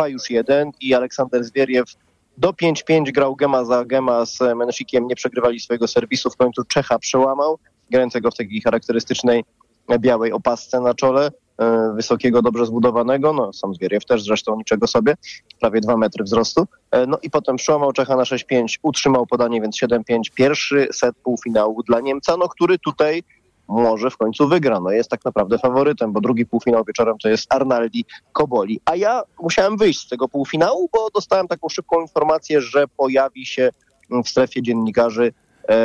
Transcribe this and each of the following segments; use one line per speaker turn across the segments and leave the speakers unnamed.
2 już 1 i Aleksander Zwieriew do 5-5 grał gema za gema z Mensikiem, nie przegrywali swojego serwisu, w końcu Czecha przełamał, grającego w takiej charakterystycznej białej opasce na czole, wysokiego, dobrze zbudowanego, no sam Zwieriew też zresztą niczego sobie, prawie 2 metry wzrostu, no i potem przełamał Czecha na 6-5, utrzymał podanie, więc 7-5, pierwszy set półfinału dla Niemca, no który tutaj może w końcu wygra, no jest tak naprawdę faworytem, bo drugi półfinał wieczorem to jest Arnaldi Koboli, a ja musiałem wyjść z tego półfinału, bo dostałem taką szybką informację, że pojawi się w strefie dziennikarzy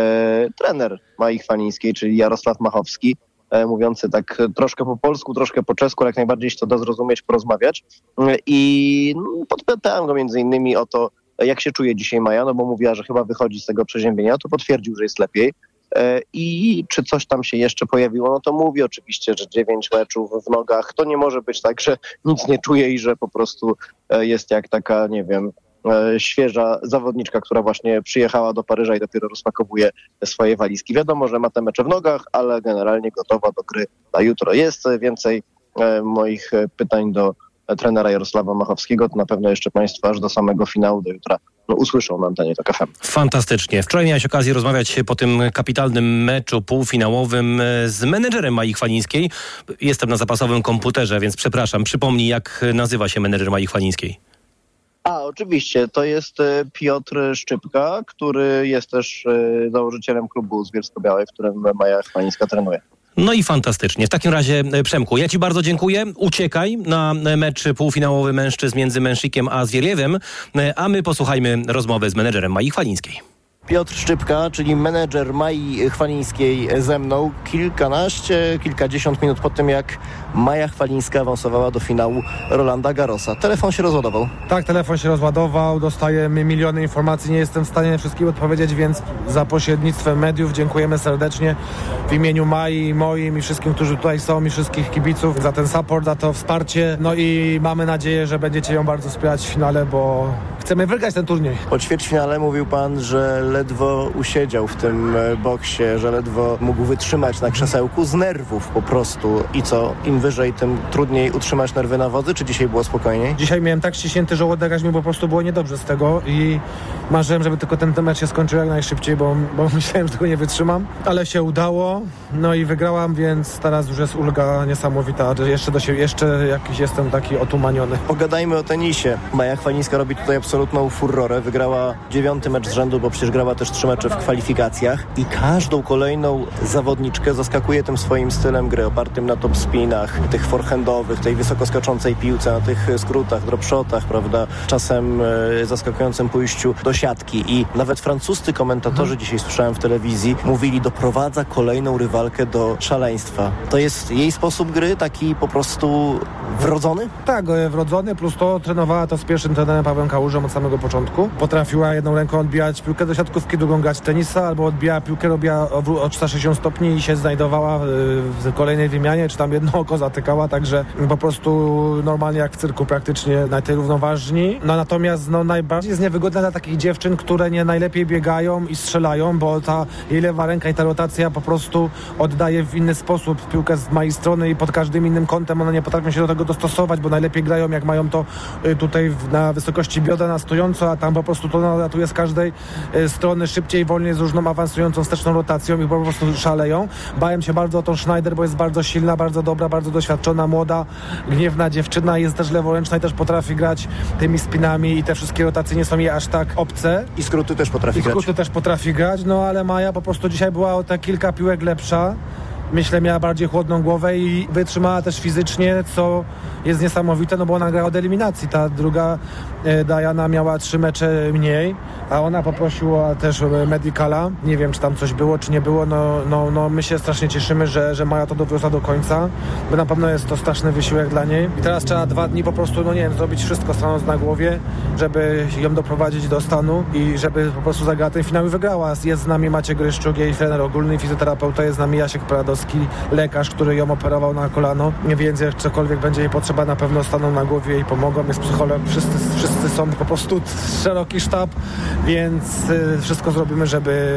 trener Mai Chwalińskiej, czyli Jarosław Machowski, mówiący tak troszkę po polsku, troszkę po czesku, ale jak najbardziej się to da zrozumieć, porozmawiać. I podpytałem go między innymi o to, jak się czuje dzisiaj Maja, no bo mówiła, że chyba wychodzi z tego przeziębienia, to potwierdził, że jest lepiej. I czy coś tam się jeszcze pojawiło, no to mówi oczywiście, że 9 meczów w nogach, to nie może być tak, że nic nie czuje i że po prostu jest jak taka, nie wiem, świeża zawodniczka, która właśnie przyjechała do Paryża i dopiero rozpakowuje swoje walizki. Wiadomo, że ma te mecze w nogach, ale generalnie gotowa do gry na jutro. Jest więcej moich pytań do trenera Jarosława Machowskiego, to na pewno jeszcze Państwo aż do samego finału, do jutra usłyszą na antenie TOK FM.
Fantastycznie. Wczoraj miałeś okazję rozmawiać po tym kapitalnym meczu półfinałowym z menedżerem Mai Chwalińskiej. Jestem na zapasowym komputerze, więc przepraszam. Przypomnij, jak nazywa się menedżer Mai Chwalińskiej.
Oczywiście. To jest Piotr Szczypka, który jest też założycielem klubu z Bielsko-Białej, w którym Maja Chwalińska trenuje.
No i fantastycznie. W takim razie, Przemku, ja Ci bardzo dziękuję. Uciekaj na mecz półfinałowy mężczyzn między Mensikiem a Zwieriewem, a my posłuchajmy rozmowy z menedżerem Mai Chwalińskiej.
Piotr Szczypka, czyli menedżer Mai Chwalińskiej ze mną, kilkadziesiąt minut po tym, jak Maja Chwalińska awansowała do finału Rolanda Garrosa. Telefon się rozładował.
Tak, telefon się rozładował, dostajemy miliony informacji, nie jestem w stanie wszystkim odpowiedzieć, więc za pośrednictwem mediów dziękujemy serdecznie w imieniu Mai, moim i wszystkim, którzy tutaj są, i wszystkich kibiców za ten support, za to wsparcie. No i mamy nadzieję, że będziecie ją bardzo wspierać w finale, bo chcemy wygrać ten turniej.
Po ćwierćfinale mówił pan, że ledwo usiedział w tym boksie, że ledwo mógł wytrzymać na krzesełku z nerwów po prostu. I co? Im wyżej, tym trudniej utrzymać nerwy na wodzy, czy dzisiaj było spokojniej?
Dzisiaj miałem tak ściśnięty żołądek, aż mi po prostu było niedobrze z tego i marzyłem, żeby tylko ten mecz się skończył jak najszybciej, bo myślałem, że tego nie wytrzymam, ale się udało, no i wygrałam, więc teraz już jest ulga niesamowita, jeszcze jakiś jestem taki otumaniony.
Pogadajmy o tenisie. Maja Chwalińska robi tutaj absolutną furorę, wygrała 9. mecz z rzędu, bo przecież grała też 3 mecze w kwalifikacjach i każdą kolejną zawodniczkę zaskakuje tym swoim stylem gry, opartym na top spinach, tych forehandowych, tej wysoko skaczącej piłce, na tych skrótach, dropshotach, prawda, czasem zaskakującym pójściu do siatki i nawet francuscy komentatorzy dzisiaj słyszałem w telewizji, mówili, doprowadza kolejną rywalkę do szaleństwa. To jest jej sposób gry, taki po prostu wrodzony?
Tak, wrodzony, plus to trenowała to z pierwszym trenerem Pawłem Kałużem od samego początku. Potrafiła jedną ręką odbijać piłkę do siatkówki, drugą grać tenisa, albo odbijała piłkę, robiła o 360 stopni i się znajdowała w kolejnej wymianie, czy tam jedno oko zatykała, także po prostu normalnie jak w cyrku praktycznie najrównoważni. No natomiast najbardziej jest niewygodne dla takich dziewczyn, które nie najlepiej biegają i strzelają, bo ta jej lewa ręka i ta rotacja po prostu oddaje w inny sposób piłkę z mojej strony i pod każdym innym kątem one nie potrafią się do tego dostosować, bo najlepiej grają jak mają to tutaj na wysokości biodra na stojąco, a tam po prostu to nalatuje z każdej strony szybciej, wolniej z różną awansującą wsteczną rotacją i po prostu szaleją. Bałem się bardzo o tą Schneider, bo jest bardzo silna, bardzo dobra, bardzo doświadczona, młoda, gniewna dziewczyna, jest też leworęczna i też potrafi grać tymi spinami i te wszystkie rotacje nie są jej aż tak obce.
I skróty też potrafi grać.
No ale Maja po prostu dzisiaj była o te kilka piłek lepsza. Myślę, miała bardziej chłodną głowę i wytrzymała też fizycznie, co jest niesamowite, no bo ona grała od eliminacji. Ta druga Diana miała 3 mecze mniej, a ona poprosiła też medicala. Nie wiem, czy tam coś było, czy nie było. No my się strasznie cieszymy, że Maja to dowiozła do końca, bo na pewno jest to straszny wysiłek dla niej. I teraz trzeba 2 dni po prostu, zrobić wszystko stanąc na głowie, żeby ją doprowadzić do stanu i żeby po prostu zagrała ten finał i wygrała. Jest z nami Maciek Gryszczuk, jej trener ogólny, fizjoterapeuta, jest z nami Jasiek Pradowski, lekarz, który ją operował na kolano, więc jak cokolwiek będzie jej potrzeba, na pewno staną na głowie i pomogą. Jest psycholog, wszyscy są po prostu szeroki sztab, więc wszystko zrobimy, żeby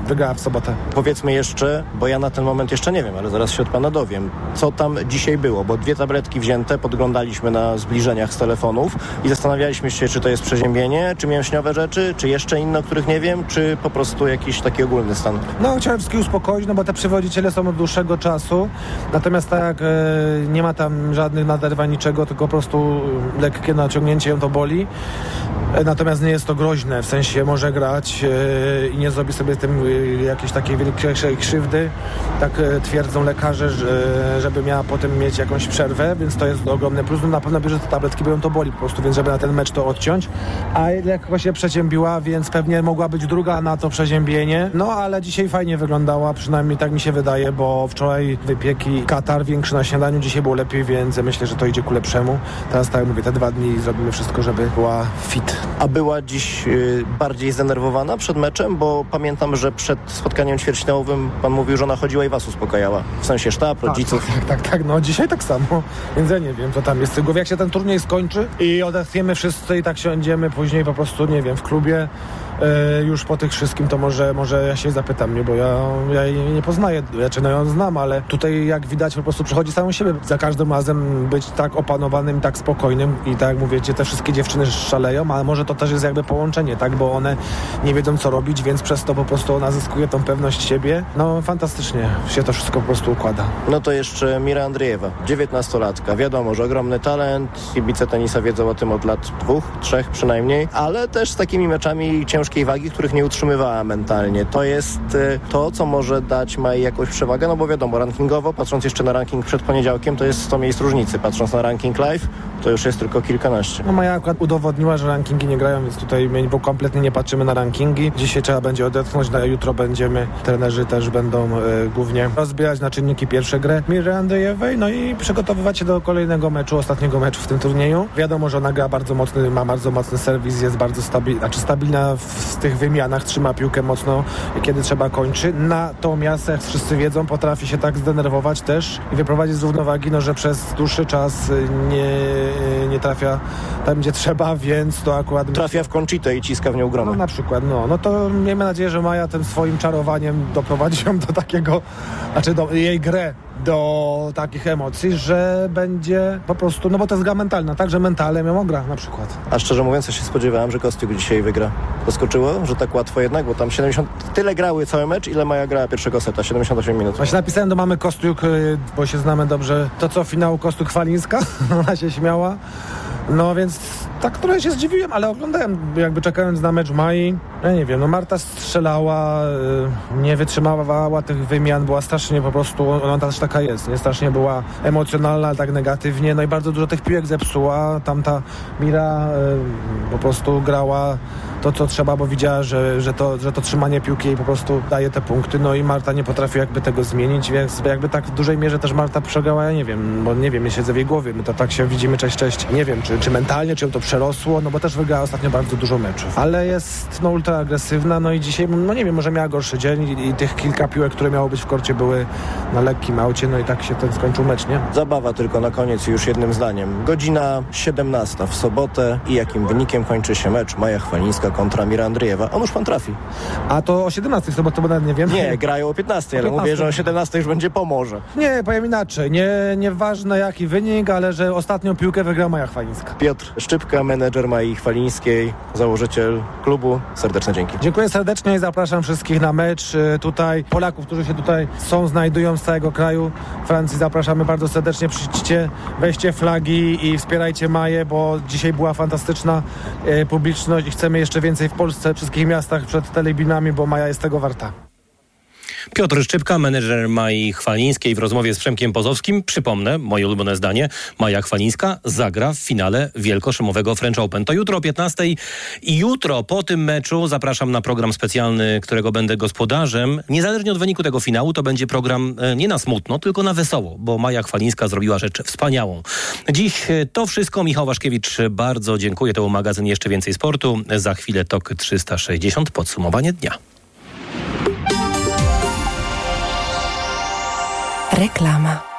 wygrała w sobotę.
Powiedzmy jeszcze, bo ja na ten moment jeszcze nie wiem, ale zaraz się od pana dowiem, co tam dzisiaj było, bo 2 tabletki wzięte, podglądaliśmy na zbliżeniach z telefonów i zastanawialiśmy się, czy to jest przeziębienie, czy mięśniowe rzeczy, czy jeszcze inne, o których nie wiem, czy po prostu jakiś taki ogólny stan.
No, chciałem wszystkich uspokoić, no bo te przywodziciele są od dłuższego czasu, natomiast tak jak nie ma tam żadnych naderwań, niczego, tylko po prostu lekkie naciągnięcie ją to boli. Natomiast nie jest to groźne, w sensie może grać i nie zrobi sobie tym jakiejś takiej wielkiej krzywdy. Tak twierdzą lekarze, żeby miała potem mieć jakąś przerwę, więc to jest ogromny plus. No, na pewno bierze te tabletki, bo ją to boli po prostu, więc żeby na ten mecz to odciąć. A lekko się przeziębiła, więc pewnie mogła być druga na to przeziębienie. No ale dzisiaj fajnie wyglądała, przynajmniej tak mi się wydaje, bo wczoraj wypieki katar większy na śniadaniu, dzisiaj było lepiej, więc myślę, że to idzie ku lepszemu. Teraz tak jak mówię, te 2 dni zrobimy wszystko, żeby była fit.
A była dziś bardziej zdenerwowana przed meczem? Bo pamiętam, że przed spotkaniem ćwierćfinałowym pan mówił, że ona chodziła i was uspokajała. W sensie sztab, rodziców.
Tak. No dzisiaj tak samo. Więc ja nie wiem, co tam jest w głowie. Jak się ten turniej skończy i odetchniemy wszyscy i tak siądziemy później po prostu, nie wiem, w klubie już po tych wszystkim, to może ja się zapytam, nie? Bo ja jej nie poznaję, no ją znam, ale tutaj jak widać po prostu przychodzi samą siebie. Za każdym razem być tak opanowanym, tak spokojnym i tak jak mówicie, te wszystkie dziewczyny szaleją, ale może to też jest jakby połączenie, tak? Bo one nie wiedzą co robić, więc przez to po prostu ona zyskuje tą pewność siebie. No fantastycznie się to wszystko po prostu układa.
No to jeszcze Mira Andriejewa, 19-latka. Wiadomo, że ogromny talent, kibice tenisa wiedzą o tym od lat 2, 3 przynajmniej, ale też z takimi meczami ciężkiej wagi, których nie utrzymywała mentalnie. To jest to, co może dać Mai jakąś przewagę, no bo wiadomo, rankingowo, patrząc jeszcze na ranking przed poniedziałkiem, to jest 100 miejsc różnicy. Patrząc na ranking live, to już jest tylko kilkanaście.
No Maja akurat udowodniła, że rankingi nie grają, więc tutaj my kompletnie nie patrzymy na rankingi. Dzisiaj trzeba będzie odetchnąć, jutro trenerzy też będą głównie rozbierać na czynniki pierwsze grę Miry Andriejewej, no i przygotowywać się do kolejnego meczu, ostatniego meczu w tym turnieju. Wiadomo, że ona gra ma bardzo mocny serwis, jest bardzo stabilna w tych wymianach, trzyma piłkę mocno, kiedy trzeba kończy. Natomiast, jak wszyscy wiedzą, potrafi się tak zdenerwować też i wyprowadzić z równowagi, no, że przez dłuższy czas nie trafia tam, gdzie trzeba, więc to akurat...
Trafia w Conchitę i ciska w nią gromy.
No na przykład, no to miejmy nadzieję, że Maja tym swoim czarowaniem doprowadzi ją do takiego, jej grę do takich emocji, że będzie po prostu, no bo to jest gra mentalna, także mentalem ją gra na przykład.
A szczerze mówiąc, ja się spodziewałem, że Kostiuk dzisiaj wygra. Zaskoczyło, że tak łatwo jednak, bo tam 70... Tyle grały cały mecz, ile Maja grała pierwszego seta, 78 minut.
Właśnie napisałem do mamy Kostiuk, bo się znamy dobrze, to co finał Kostiuk-Chwalińska, ona się śmiała. No więc tak trochę się zdziwiłem, ale oglądałem, jakby czekając na mecz Mai. Ja nie wiem, no Marta strzelała, nie wytrzymała tych wymian, była strasznie po prostu, ona też taka jest, nie? Strasznie była emocjonalna, ale tak negatywnie, no i bardzo dużo tych piłek zepsuła. Tamta Mira po prostu grała to, co trzeba, bo widziała, że to trzymanie piłki jej po prostu daje te punkty, no i Marta nie potrafi jakby tego zmienić, więc jakby tak w dużej mierze też Marta przegrała, ja nie wiem, bo nie wiem, ja siedzę w jej głowie, my to tak się widzimy cześć, nie wiem, czy mentalnie, czy ją to przerosło, no bo też wygrała ostatnio bardzo dużo meczów, ale jest no ultra agresywna, no i dzisiaj, no nie wiem, może miała gorszy dzień i tych kilka piłek, które miało być w korcie, były na lekkim aucie, no i tak się ten skończył mecz, nie?
Zabawa tylko na koniec już jednym zdaniem. Godzina 17 w sobotę i jakim wynikiem kończy się mecz Maja Chwalińska kontra Mira Andriejewa? On już pan trafi.
A to o 17 w sobotę, bo nawet nie wiem.
Nie, grają o 15, ale mówię, że o 17 już będzie po morze.
Nie, powiem inaczej. Nieważne jaki wynik, ale że ostatnią piłkę wygra Maja Chwalińska.
Piotr Szczypka, menedżer Mai Chwalińskiej, założyciel klubu. Serdeczne dzięki.
Dziękuję serdecznie i zapraszam wszystkich na mecz. Tutaj Polaków, którzy się tutaj znajdują z całego kraju Francji, zapraszamy bardzo serdecznie. Przyjdźcie, weźcie flagi i wspierajcie Maję, bo dzisiaj była fantastyczna publiczność i chcemy jeszcze więcej w Polsce, w wszystkich miastach przed telebinami, bo Maja jest tego warta.
Piotr Szczypka, menedżer Mai Chwalińskiej w rozmowie z Przemkiem Pozowskim. Przypomnę, moje ulubione zdanie, Maja Chwalińska zagra w finale wielkoszymowego French Open. To jutro o 15 i jutro po tym meczu zapraszam na program specjalny, którego będę gospodarzem. Niezależnie od wyniku tego finału, to będzie program nie na smutno, tylko na wesoło, bo Maja Chwalińska zrobiła rzecz wspaniałą. Dziś to wszystko. Michał Waszkiewicz, bardzo dziękuję. To był magazyn Jeszcze Więcej Sportu. Za chwilę TOK 360, podsumowanie dnia.
Reklama.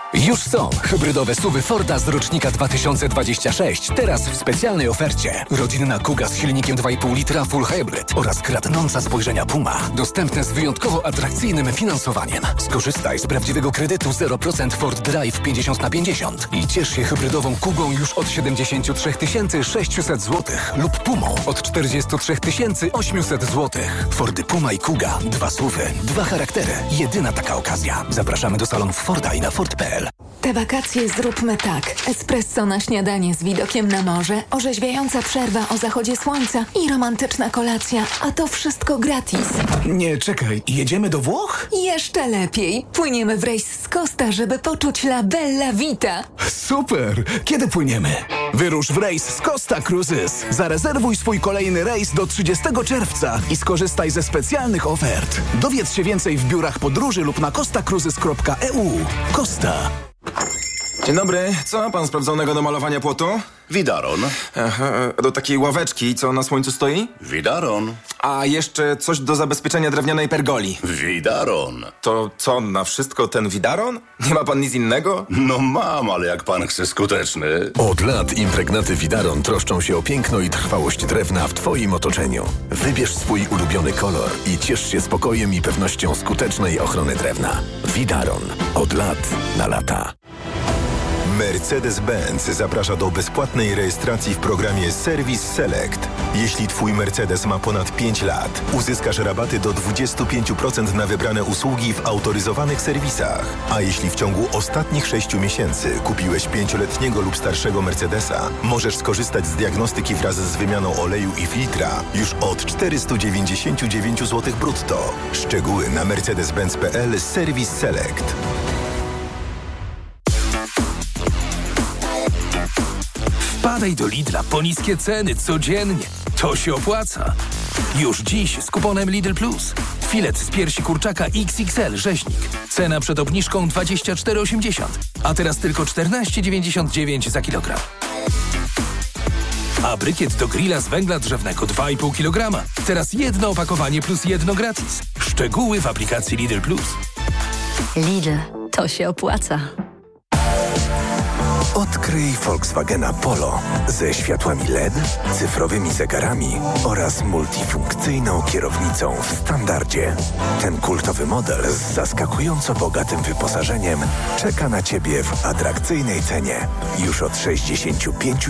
Już są hybrydowe SUV-y Forda z rocznika 2026. Teraz w specjalnej ofercie. Rodzinna Kuga z silnikiem 2,5 litra Full Hybrid oraz kradnąca spojrzenia Puma. Dostępne z wyjątkowo atrakcyjnym finansowaniem. Skorzystaj z prawdziwego kredytu 0% Ford Drive 50/50 i ciesz się hybrydową Kugą już od 73 600 zł lub Pumą od 43 800 zł. Fordy Puma i Kuga. 2 SUV-y, 2 charaktery. Jedyna taka okazja. Zapraszamy do salonów Forda i na Ford.pl.
Te wakacje zróbmy tak. Espresso na śniadanie z widokiem na morze, orzeźwiająca przerwa o zachodzie słońca i romantyczna kolacja, a to wszystko gratis.
Nie, czekaj, jedziemy do Włoch?
Jeszcze lepiej. Płyniemy w rejs z Costa, żeby poczuć la bella vita.
Super! Kiedy płyniemy? Wyrusz w rejs z Costa Cruises. Zarezerwuj swój kolejny rejs do 30 czerwca i skorzystaj ze specjalnych ofert. Dowiedz się więcej w biurach podróży lub na costacruises.eu. Costa.
Dzień dobry, co ma pan sprawdzonego do malowania płotu?
Widaron.
Aha, do takiej ławeczki, co na słońcu stoi?
Widaron.
A jeszcze coś do zabezpieczenia drewnianej pergoli.
Widaron.
To co, na wszystko ten widaron? Nie ma pan nic innego?
No mam, ale jak pan chce skuteczny.
Od lat impregnaty Widaron troszczą się o piękno i trwałość drewna w twoim otoczeniu. Wybierz swój ulubiony kolor i ciesz się spokojem i pewnością skutecznej ochrony drewna. Widaron. Od lat na lata.
Mercedes-Benz zaprasza do bezpłatnej rejestracji w programie Service Select. Jeśli Twój Mercedes ma ponad 5 lat, uzyskasz rabaty do 25% na wybrane usługi w autoryzowanych serwisach. A jeśli w ciągu ostatnich 6 miesięcy kupiłeś 5-letniego lub starszego Mercedesa, możesz skorzystać z diagnostyki wraz z wymianą oleju i filtra już od 499 zł brutto. Szczegóły na mercedes-benz.pl Service Select.
Wpadaj do Lidla po niskie ceny codziennie. To się opłaca. Już dziś z kuponem Lidl Plus. Filet z piersi kurczaka XXL rzeźnik. Cena przed obniżką 24,80, a teraz tylko 14,99 za kilogram. A brykiet do grilla z węgla drzewnego 2,5 kg. Teraz jedno opakowanie plus jedno gratis. Szczegóły w aplikacji Lidl Plus.
Lidl, to się opłaca.
Odkryj Volkswagena Polo ze światłami LED, cyfrowymi zegarami oraz multifunkcyjną kierownicą w standardzie. Ten kultowy model z zaskakująco bogatym wyposażeniem czeka na Ciebie w atrakcyjnej cenie już od 65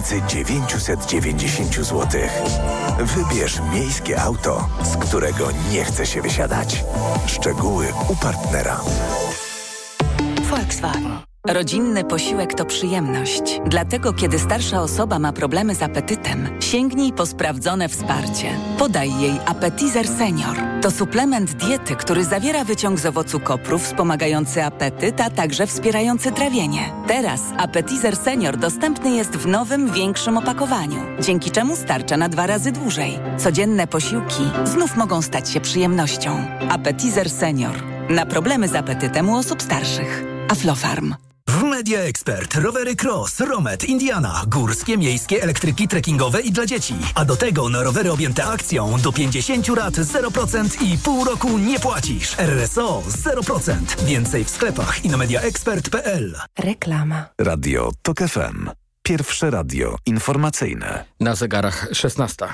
990 zł. Wybierz miejskie auto, z którego nie chce się wysiadać. Szczegóły u partnera.
Volkswagen. Rodzinny posiłek to przyjemność. Dlatego, kiedy starsza osoba ma problemy z apetytem, sięgnij po sprawdzone wsparcie. Podaj jej Appetizer Senior. To suplement diety, który zawiera wyciąg z owocu kopru wspomagający apetyt, a także wspierający trawienie. Teraz Appetizer Senior dostępny jest w nowym, większym opakowaniu, dzięki czemu starcza na 2 razy dłużej. Codzienne posiłki znów mogą stać się przyjemnością. Appetizer Senior. Na problemy z apetytem u osób starszych. Aflofarm.
W Media Expert rowery Cross, Romet, Indiana, górskie, miejskie, elektryki, trekkingowe i dla dzieci. A do tego na rowery objęte akcją do 50 lat 0% i pół roku nie płacisz. RSO 0%. Więcej w sklepach i na mediaexpert.pl.
Reklama.
Radio TOK FM. Pierwsze radio informacyjne.
Na zegarach 16.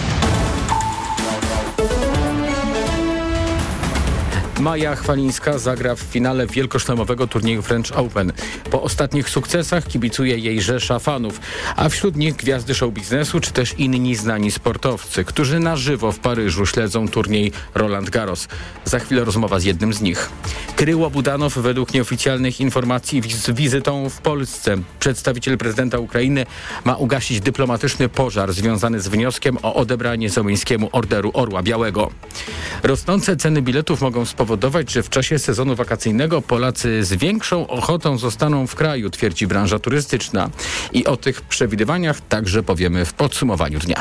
Maja Chwalińska zagra w finale wielkoszlemowego turnieju French Open. Po ostatnich sukcesach kibicuje jej rzesza fanów, a wśród nich gwiazdy show biznesu czy też inni znani sportowcy, którzy na żywo w Paryżu śledzą turniej Roland Garros. Za chwilę rozmowa z jednym z nich. Kryło Budanow według nieoficjalnych informacji z wizytą w Polsce. Przedstawiciel prezydenta Ukrainy ma ugasić dyplomatyczny pożar związany z wnioskiem o odebranie Zełenskiemu Orderu Orła Białego. Rosnące ceny biletów mogą spowodować, że w czasie sezonu wakacyjnego Polacy z większą ochotą zostaną w kraju, twierdzi branża turystyczna. I o tych przewidywaniach także powiemy w podsumowaniu dnia.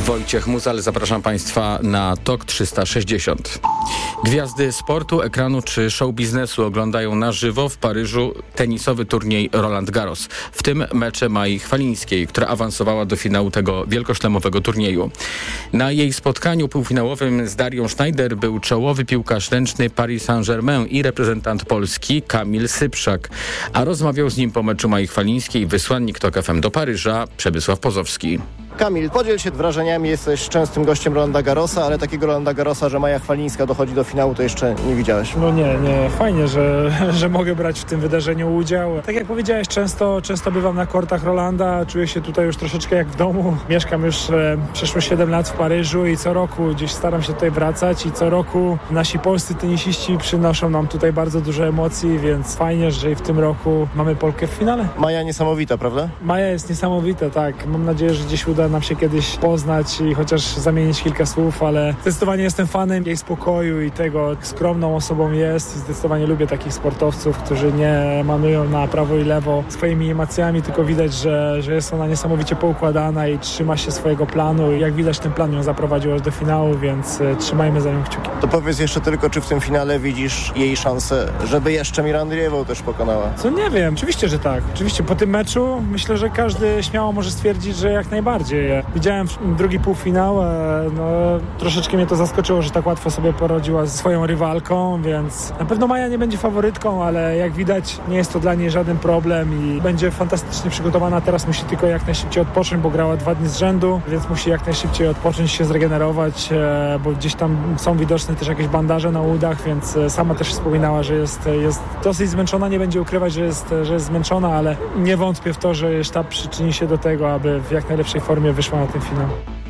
Wojciech Muzal, zapraszam Państwa na TOK 360. Gwiazdy sportu, ekranu czy show biznesu oglądają na żywo w Paryżu tenisowy turniej Roland Garros. W tym mecze Mai Chwalińskiej, która awansowała do finału tego wielkoszlemowego turnieju. Na jej spotkaniu półfinałowym z Darią Schneider był czołowy piłkarz ręczny Paris Saint-Germain i reprezentant Polski Kamil Sypszak. A rozmawiał z nim po meczu Mai Chwalińskiej wysłannik TOK FM do Paryża Przemysław Pozowski.
Kamil, podziel się wrażeniami, jesteś częstym gościem Rolanda Garrosa, ale takiego Rolanda Garrosa, że Maja Chwalińska dochodzi do finału, to jeszcze nie widziałeś.
No nie, fajnie, że mogę brać w tym wydarzeniu udział. Tak jak powiedziałeś, często bywam na kortach Rolanda, czuję się tutaj już troszeczkę jak w domu. Mieszkam już przeszło 7 lat w Paryżu i co roku gdzieś staram się tutaj wracać i co roku nasi polscy tenisiści przynoszą nam tutaj bardzo dużo emocji, więc fajnie, że i w tym roku mamy Polkę w finale.
Maja niesamowita, prawda?
Maja jest niesamowita, tak. Mam nadzieję, że gdzieś uda nam się kiedyś poznać i chociaż zamienić kilka słów, ale zdecydowanie jestem fanem jej spokoju i tego, jak skromną osobą jest. Zdecydowanie lubię takich sportowców, którzy nie manują na prawo i lewo swoimi emocjami, tylko widać, że jest ona niesamowicie poukładana i trzyma się swojego planu. Jak widać, ten plan ją zaprowadził aż do finału, więc trzymajmy za nią kciuki.
To powiedz jeszcze tylko, czy w tym finale widzisz jej szansę, żeby jeszcze Mirę Andriejewą też pokonała?
Co nie wiem, oczywiście, że tak. Oczywiście po tym meczu myślę, że każdy śmiało może stwierdzić, że jak najbardziej. Widziałem drugi półfinał, troszeczkę mnie to zaskoczyło, że tak łatwo sobie poradziła ze swoją rywalką, więc na pewno Maja nie będzie faworytką, ale jak widać nie jest to dla niej żaden problem i będzie fantastycznie przygotowana. Teraz musi tylko jak najszybciej odpocząć, bo grała 2 dni z rzędu, więc musi jak najszybciej odpocząć, się zregenerować, bo gdzieś tam są widoczne też jakieś bandaże na udach, więc sama też wspominała, że jest dosyć zmęczona, nie będzie ukrywać, że jest zmęczona, ale nie wątpię w to, że sztab przyczyni się do tego, aby w jak najlepszej formie wyszła na ten finał.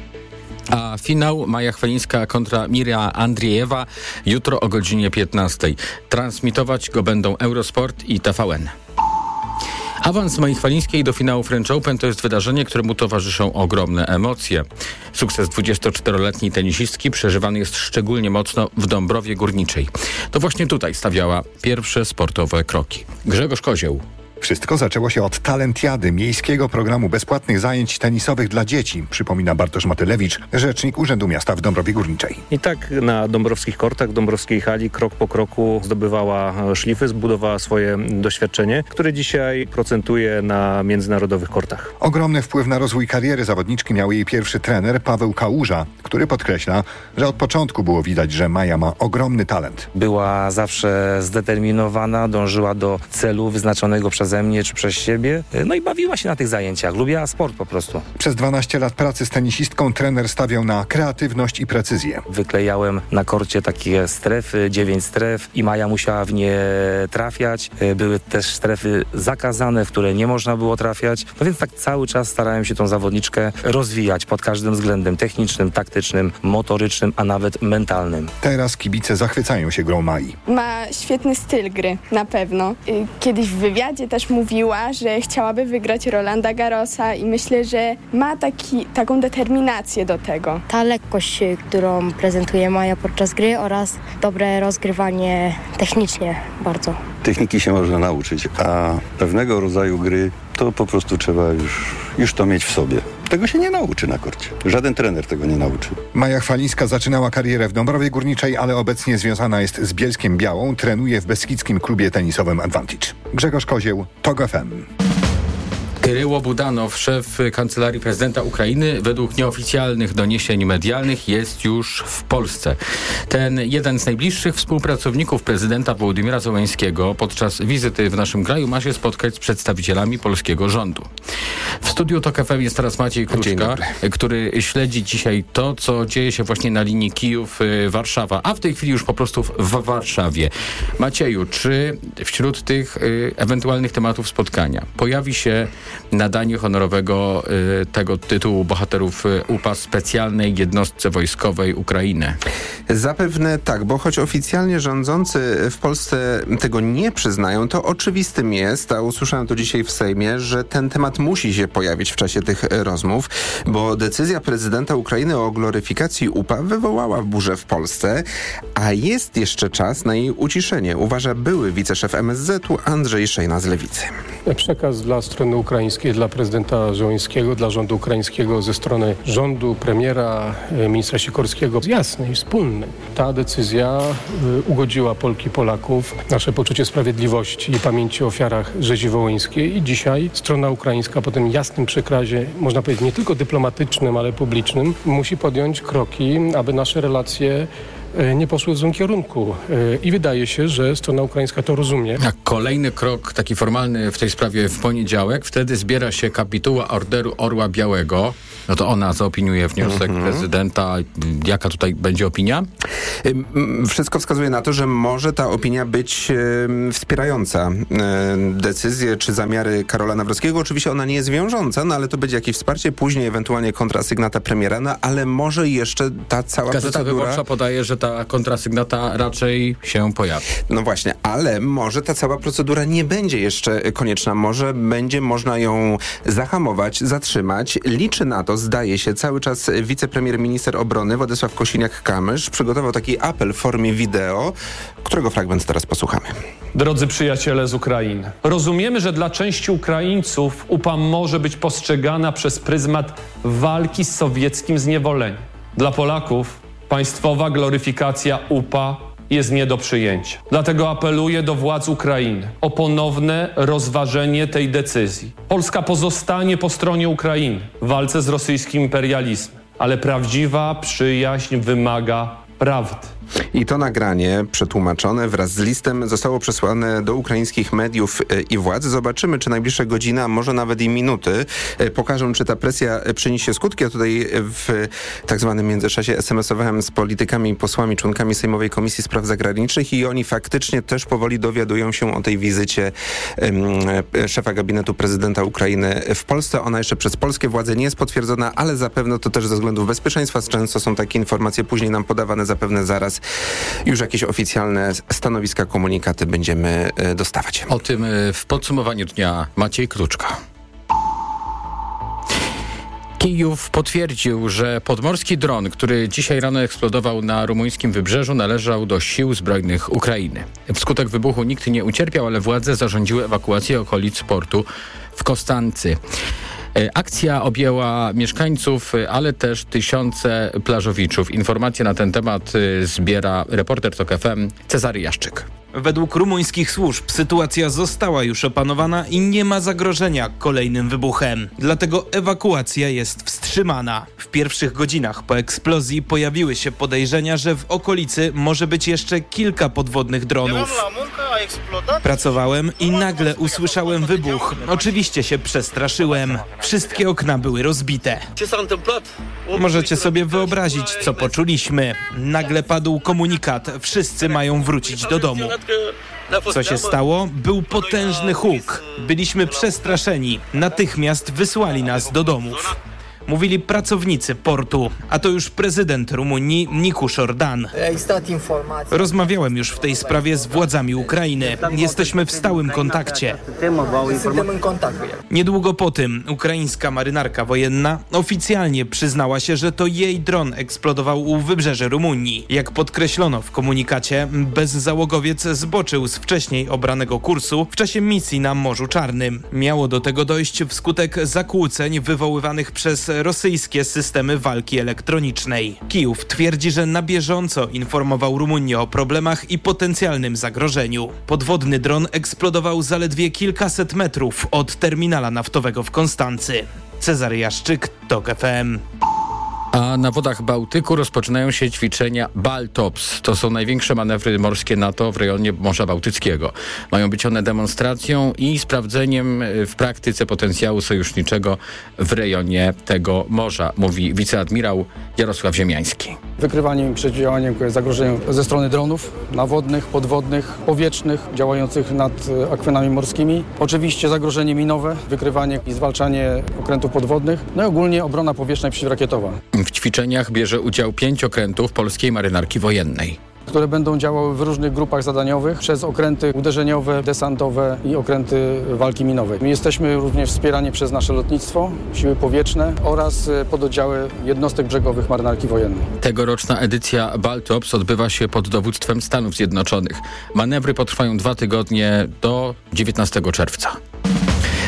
A finał Maja Chwalińska kontra Mira Andriejewa jutro o godzinie 15. Transmitować go będą Eurosport i TVN. Awans Mai Chwalińskiej do finału French Open to jest wydarzenie, któremu towarzyszą ogromne emocje. Sukces 24-letniej tenisistki przeżywany jest szczególnie mocno w Dąbrowie Górniczej. To właśnie tutaj stawiała pierwsze sportowe kroki. Grzegorz Kozieł.
Wszystko zaczęło się od talentiady, miejskiego programu bezpłatnych zajęć tenisowych dla dzieci, przypomina Bartosz Matylewicz, rzecznik Urzędu Miasta w Dąbrowie Górniczej.
I tak na dąbrowskich kortach, w dąbrowskiej hali krok po kroku zdobywała szlify, zbudowała swoje doświadczenie, które dzisiaj procentuje na międzynarodowych kortach.
Ogromny wpływ na rozwój kariery zawodniczki miał jej pierwszy trener Paweł Kałuża, który podkreśla, że od początku było widać, że Maja ma ogromny talent.
Była zawsze zdeterminowana, dążyła do celu wyznaczonego przez mnie czy przez siebie, no i bawiła się na tych zajęciach. Lubiła sport po prostu.
Przez 12 lat pracy z tenisistką trener stawiał na kreatywność i precyzję.
Wyklejałem na korcie takie strefy, 9 stref i Maja musiała w nie trafiać. Były też strefy zakazane, w które nie można było trafiać. No więc tak cały czas starałem się tą zawodniczkę rozwijać pod każdym względem technicznym, taktycznym, motorycznym, a nawet mentalnym.
Teraz kibice zachwycają się grą Mai.
Ma świetny styl gry, na pewno. Kiedyś w wywiadzie też mówiła, że chciałaby wygrać Rolanda Garrosa i myślę, że ma taką determinację do tego.
Ta lekkość, którą prezentuje Maja podczas gry oraz dobre rozgrywanie technicznie bardzo.
Techniki się można nauczyć, a pewnego rodzaju gry to po prostu trzeba już to mieć w sobie. Tego się nie nauczy na korcie. Żaden trener tego nie nauczy.
Maja Chwalińska zaczynała karierę w Dąbrowie Górniczej, ale obecnie związana jest z Bielskiem Białą. Trenuje w beskidzkim klubie tenisowym Advantage. Grzegorz Kozieł, TOK FM.
Kryło Budanow, szef Kancelarii Prezydenta Ukrainy, według nieoficjalnych doniesień medialnych jest już w Polsce. Ten jeden z najbliższych współpracowników prezydenta Wołodymyra Zełenskiego podczas wizyty w naszym kraju ma się spotkać z przedstawicielami polskiego rządu. W studiu TOK FM jest teraz Maciej Kruczka, który śledzi dzisiaj to, co dzieje się właśnie na linii Kijów-Warszawa, a w tej chwili już po prostu w Warszawie. Macieju, czy wśród tych ewentualnych tematów spotkania pojawi się nadanie honorowego tego tytułu bohaterów UPA specjalnej jednostce wojskowej Ukrainy?
Zapewne tak, bo choć oficjalnie rządzący w Polsce tego nie przyznają, to oczywistym jest, a usłyszałem to dzisiaj w Sejmie, że ten temat musi się pojawić w czasie tych rozmów, bo decyzja prezydenta Ukrainy o gloryfikacji UPA wywołała burzę w Polsce, a jest jeszcze czas na jej uciszenie, uważa były wiceszef MSZ-u Andrzej Szejna z Lewicy.
Przekaz dla strony ukraińskiej, dla prezydenta Zełenskiego, dla rządu ukraińskiego ze strony rządu, premiera, ministra Sikorskiego jest jasny i wspólny. Ta decyzja ugodziła Polki i Polaków, nasze poczucie sprawiedliwości i pamięci o ofiarach rzezi wołyńskiej i dzisiaj strona ukraińska po tym jasnym przekazie, można powiedzieć nie tylko dyplomatycznym, ale publicznym, musi podjąć kroki, aby nasze relacje nie poszły w złym kierunku. I wydaje się, że strona ukraińska to rozumie.
A kolejny krok, taki formalny w tej sprawie w poniedziałek. Wtedy zbiera się kapituła Orderu Orła Białego. No to ona zaopiniuje wniosek prezydenta. Jaka tutaj będzie opinia?
Wszystko wskazuje na to, że może ta opinia być wspierająca decyzje czy zamiary Karola Nawrockiego. Oczywiście ona nie jest wiążąca, no ale to będzie jakieś wsparcie. Później ewentualnie kontrasygnata premiera, no ale może jeszcze ta cała
Gazeta
procedura...
Wyborcza podaje, że ta kontrasygnata raczej się pojawi.
No właśnie, ale może ta cała procedura nie będzie jeszcze konieczna. Może będzie można ją zahamować, zatrzymać. Liczy na to, zdaje się, cały czas wicepremier, minister obrony Władysław Kosiniak-Kamysz przygotował taki apel w formie wideo, którego fragment teraz posłuchamy.
Drodzy przyjaciele z Ukrainy, rozumiemy, że dla części Ukraińców UPA może być postrzegana przez pryzmat walki z sowieckim zniewoleniem. Dla Polaków państwowa gloryfikacja UPA jest nie do przyjęcia. Dlatego apeluję do władz Ukrainy o ponowne rozważenie tej decyzji. Polska pozostanie po stronie Ukrainy w walce z rosyjskim imperializmem, ale prawdziwa przyjaźń wymaga prawdy.
I to nagranie przetłumaczone wraz z listem zostało przesłane do ukraińskich mediów i władz. Zobaczymy, czy najbliższe godziny, a może nawet i minuty pokażą, czy ta presja przyniesie skutki. Ja tutaj w tak zwanym międzyczasie SMS-owałem z politykami i posłami, członkami Sejmowej Komisji Spraw Zagranicznych i oni faktycznie też powoli dowiadują się o tej wizycie szefa gabinetu prezydenta Ukrainy w Polsce. Ona jeszcze przez polskie władze nie jest potwierdzona, ale zapewne to też ze względów bezpieczeństwa. Często są takie informacje później nam podawane, zapewne zaraz już jakieś oficjalne stanowiska, komunikaty będziemy dostawać.
O tym w podsumowaniu dnia Maciej Kruczka. Kijów potwierdził, że podmorski dron, który dzisiaj rano eksplodował na rumuńskim wybrzeżu, należał do sił zbrojnych Ukrainy. Wskutek wybuchu nikt nie ucierpiał, ale władze zarządziły ewakuację okolic portu w Konstancy. Akcja objęła mieszkańców, ale też tysiące plażowiczów. Informacje na ten temat zbiera reporter TOK FM Cezary Jaszczyk.
Według rumuńskich służb sytuacja została już opanowana i nie ma zagrożenia kolejnym wybuchem. Dlatego ewakuacja jest wstrzymana. W pierwszych godzinach po eksplozji pojawiły się podejrzenia, że w okolicy może być jeszcze kilka podwodnych dronów. Pracowałem i nagle usłyszałem wybuch. Oczywiście się przestraszyłem. Wszystkie okna były rozbite. Możecie sobie wyobrazić, co poczuliśmy. Nagle padł komunikat. Wszyscy mają wrócić do domu. Co się stało? Był potężny huk. Byliśmy przestraszeni. Natychmiast wysłali nas do domów. Mówili pracownicy portu, a to już prezydent Rumunii Nicuș Ordan. Rozmawiałem już w tej sprawie z władzami Ukrainy. Jesteśmy w stałym kontakcie. Niedługo po tym ukraińska marynarka wojenna oficjalnie przyznała się, że to jej dron eksplodował u wybrzeży Rumunii. Jak podkreślono w komunikacie, bezzałogowiec zboczył z wcześniej obranego kursu w czasie misji na Morzu Czarnym. Miało do tego dojść wskutek zakłóceń wywoływanych przez rosyjskie systemy walki elektronicznej. Kijów twierdzi, że na bieżąco informował Rumunię o problemach i potencjalnym zagrożeniu. Podwodny dron eksplodował zaledwie kilkaset metrów od terminala naftowego w Konstancy. Cezary Jaszczyk, TOK FM.
A na wodach Bałtyku rozpoczynają się ćwiczenia Baltops. To są największe manewry morskie NATO w rejonie Morza Bałtyckiego. Mają być one demonstracją i sprawdzeniem w praktyce potencjału sojuszniczego w rejonie tego morza, mówi wiceadmirał Jarosław Ziemiański.
Wykrywaniem i przeciwdziałaniem zagrożeniom ze strony dronów nawodnych, podwodnych, powietrznych, działających nad akwenami morskimi. Oczywiście zagrożenie minowe, wykrywanie i zwalczanie okrętów podwodnych, no i ogólnie obrona powietrzna i przeciwrakietowa.
W ćwiczeniach bierze udział 5 okrętów polskiej marynarki wojennej,
które będą działały w różnych grupach zadaniowych przez okręty uderzeniowe, desantowe i okręty walki minowej. My jesteśmy również wspierani przez nasze lotnictwo, siły powietrzne oraz pododdziały jednostek brzegowych marynarki wojennej.
Tegoroczna edycja Baltops odbywa się pod dowództwem Stanów Zjednoczonych. Manewry potrwają 2 tygodnie do 19 czerwca.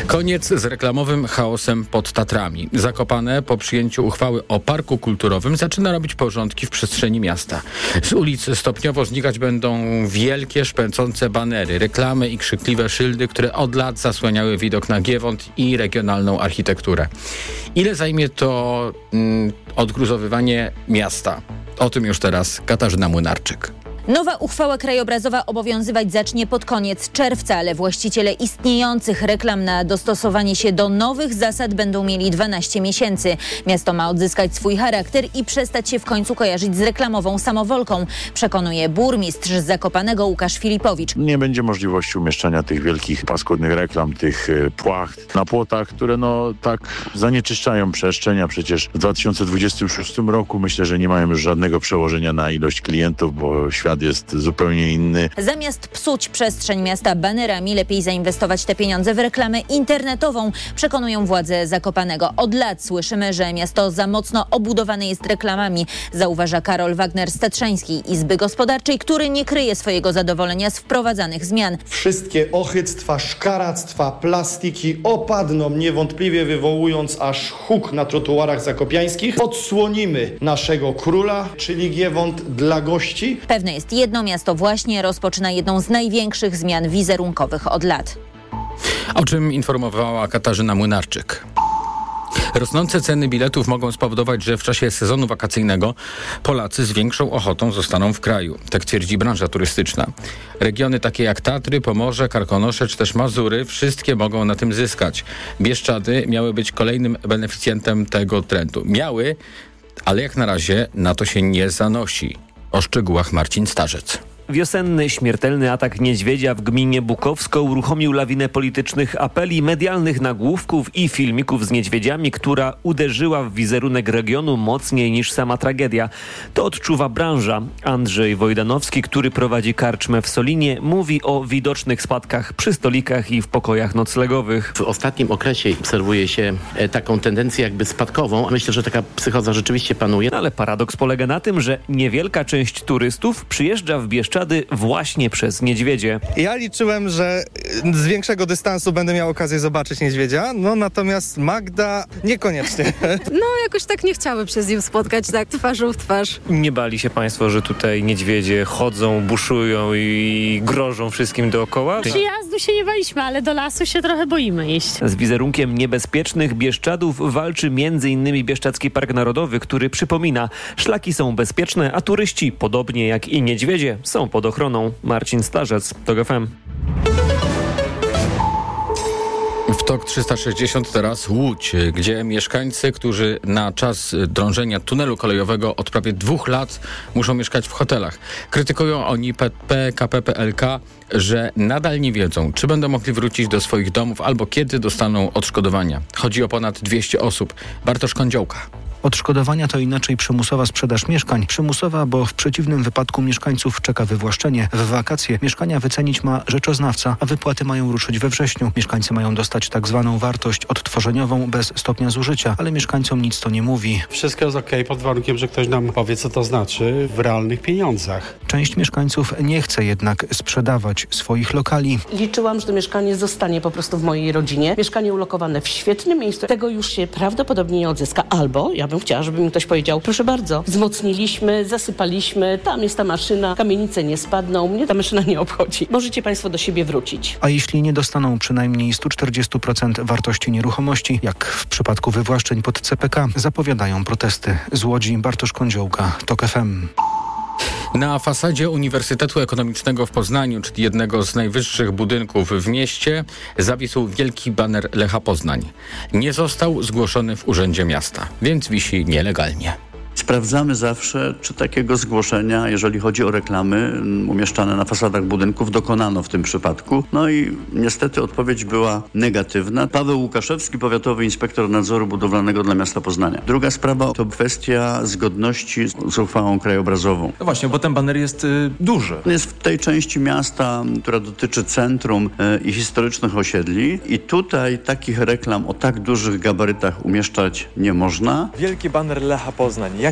Koniec z reklamowym chaosem pod Tatrami. Zakopane po przyjęciu uchwały o parku kulturowym zaczyna robić porządki w przestrzeni miasta. Z ulicy stopniowo znikać będą wielkie, szpęcące banery, reklamy i krzykliwe szyldy, które od lat zasłaniały widok na Giewont i regionalną architekturę. Ile zajmie to odgruzowywanie miasta? O tym już teraz Katarzyna Młynarczyk.
Nowa uchwała krajobrazowa obowiązywać zacznie pod koniec czerwca, ale właściciele istniejących reklam na dostosowanie się do nowych zasad będą mieli 12 miesięcy. Miasto ma odzyskać swój charakter i przestać się w końcu kojarzyć z reklamową samowolką, przekonuje burmistrz z Zakopanego Łukasz Filipowicz.
Nie będzie możliwości umieszczania tych wielkich, paskudnych reklam, tych płacht na płotach, które tak zanieczyszczają przestrzeń, a przecież w 2026 roku myślę, że nie mają już żadnego przełożenia na ilość klientów, bo świat jest zupełnie inny.
Zamiast psuć przestrzeń miasta banerami, lepiej zainwestować te pieniądze w reklamę internetową, przekonują władze Zakopanego. Od lat słyszymy, że miasto za mocno obudowane jest reklamami, zauważa Karol Wagner z Tatrzańskiej Izby Gospodarczej, który nie kryje swojego zadowolenia z wprowadzanych zmian.
Wszystkie ochyctwa, szkaractwa, plastiki opadną, niewątpliwie wywołując aż huk na trotuarach zakopiańskich. Odsłonimy naszego króla, czyli Giewont dla gości.
Pewne jest jedno, miasto właśnie rozpoczyna jedną z największych zmian wizerunkowych od lat.
O czym informowała Katarzyna Młynarczyk. Rosnące ceny biletów mogą spowodować, że w czasie sezonu wakacyjnego Polacy z większą ochotą zostaną w kraju. Tak twierdzi branża turystyczna. Regiony takie jak Tatry, Pomorze, Karkonosze czy też Mazury, wszystkie mogą na tym zyskać. Bieszczady miały być kolejnym beneficjentem tego trendu. Ale jak na razie na to się nie zanosi. O szczegółach Marcin Starzec.
Wiosenny, śmiertelny atak niedźwiedzia w gminie Bukowsko uruchomił lawinę politycznych apeli, medialnych nagłówków i filmików z niedźwiedziami, która uderzyła w wizerunek regionu mocniej niż sama tragedia. To odczuwa branża. Andrzej Wojdanowski, który prowadzi karczmę w Solinie, mówi o widocznych spadkach przy stolikach i w pokojach noclegowych.
W ostatnim okresie obserwuje się taką tendencję jakby spadkową. Myślę, że taka psychoza rzeczywiście panuje.
Ale paradoks polega na tym, że niewielka część turystów przyjeżdża w Bieszczady właśnie przez niedźwiedzie.
Ja liczyłem, że z większego dystansu będę miał okazję zobaczyć niedźwiedzia, natomiast Magda niekoniecznie.
Jakoś tak nie chciały się z nim spotkać, tak twarzą w twarz.
Nie bali się państwo, że tutaj niedźwiedzie chodzą, buszują i grożą wszystkim dookoła?
Przyjazdu się nie baliśmy, ale do lasu się trochę boimy iść.
Z wizerunkiem niebezpiecznych Bieszczadów walczy m.in. Bieszczadzki Park Narodowy, który przypomina, szlaki są bezpieczne, a turyści, podobnie jak i niedźwiedzie, są pod ochroną. Marcin Starzec, TOG FM.
W TOK 360 teraz Łódź, gdzie mieszkańcy, którzy na czas drążenia tunelu kolejowego od prawie 2 lat muszą mieszkać w hotelach. Krytykują oni PKP PLK, że nadal nie wiedzą, czy będą mogli wrócić do swoich domów albo kiedy dostaną odszkodowania. Chodzi o ponad 200 osób. Bartosz Kądziołka.
Odszkodowania to inaczej przymusowa sprzedaż mieszkań. Przymusowa, bo w przeciwnym wypadku mieszkańców czeka wywłaszczenie. W wakacje mieszkania wycenić ma rzeczoznawca, a wypłaty mają ruszyć we wrześniu. Mieszkańcy mają dostać tak zwaną wartość odtworzeniową bez stopnia zużycia, ale mieszkańcom nic to nie mówi.
Wszystko jest okej, pod warunkiem, że ktoś nam powie, co to znaczy w realnych pieniądzach.
Część mieszkańców nie chce jednak sprzedawać swoich lokali.
Liczyłam, że to mieszkanie zostanie po prostu w mojej rodzinie. Mieszkanie ulokowane w świetnym miejscu. Tego już się prawdopodobnie nie odzyska. Albo ja bym chciała, żeby mi ktoś powiedział, proszę bardzo, wzmocniliśmy, zasypaliśmy, tam jest ta maszyna, kamienice nie spadną, mnie ta maszyna nie obchodzi. Możecie państwo do siebie wrócić.
A jeśli nie dostaną przynajmniej 140% wartości nieruchomości, jak w przypadku wywłaszczeń pod CPK, zapowiadają protesty. Z Łodzi Bartosz Kądziołka, TOK FM.
Na fasadzie Uniwersytetu Ekonomicznego w Poznaniu, czyli jednego z najwyższych budynków w mieście, zawisł wielki baner Lecha Poznań. Nie został zgłoszony w Urzędzie Miasta, więc wisi nielegalnie.
Sprawdzamy zawsze, czy takiego zgłoszenia, jeżeli chodzi o reklamy umieszczane na fasadach budynków, dokonano w tym przypadku. No i niestety odpowiedź była negatywna. Paweł Łukaszewski, powiatowy inspektor nadzoru budowlanego dla miasta Poznania. Druga sprawa to kwestia zgodności z uchwałą krajobrazową.
No właśnie, bo ten baner jest duży.
Jest w tej części miasta, która dotyczy centrum i historycznych osiedli i tutaj takich reklam o tak dużych gabarytach umieszczać nie można.
Wielki baner Lecha Poznań.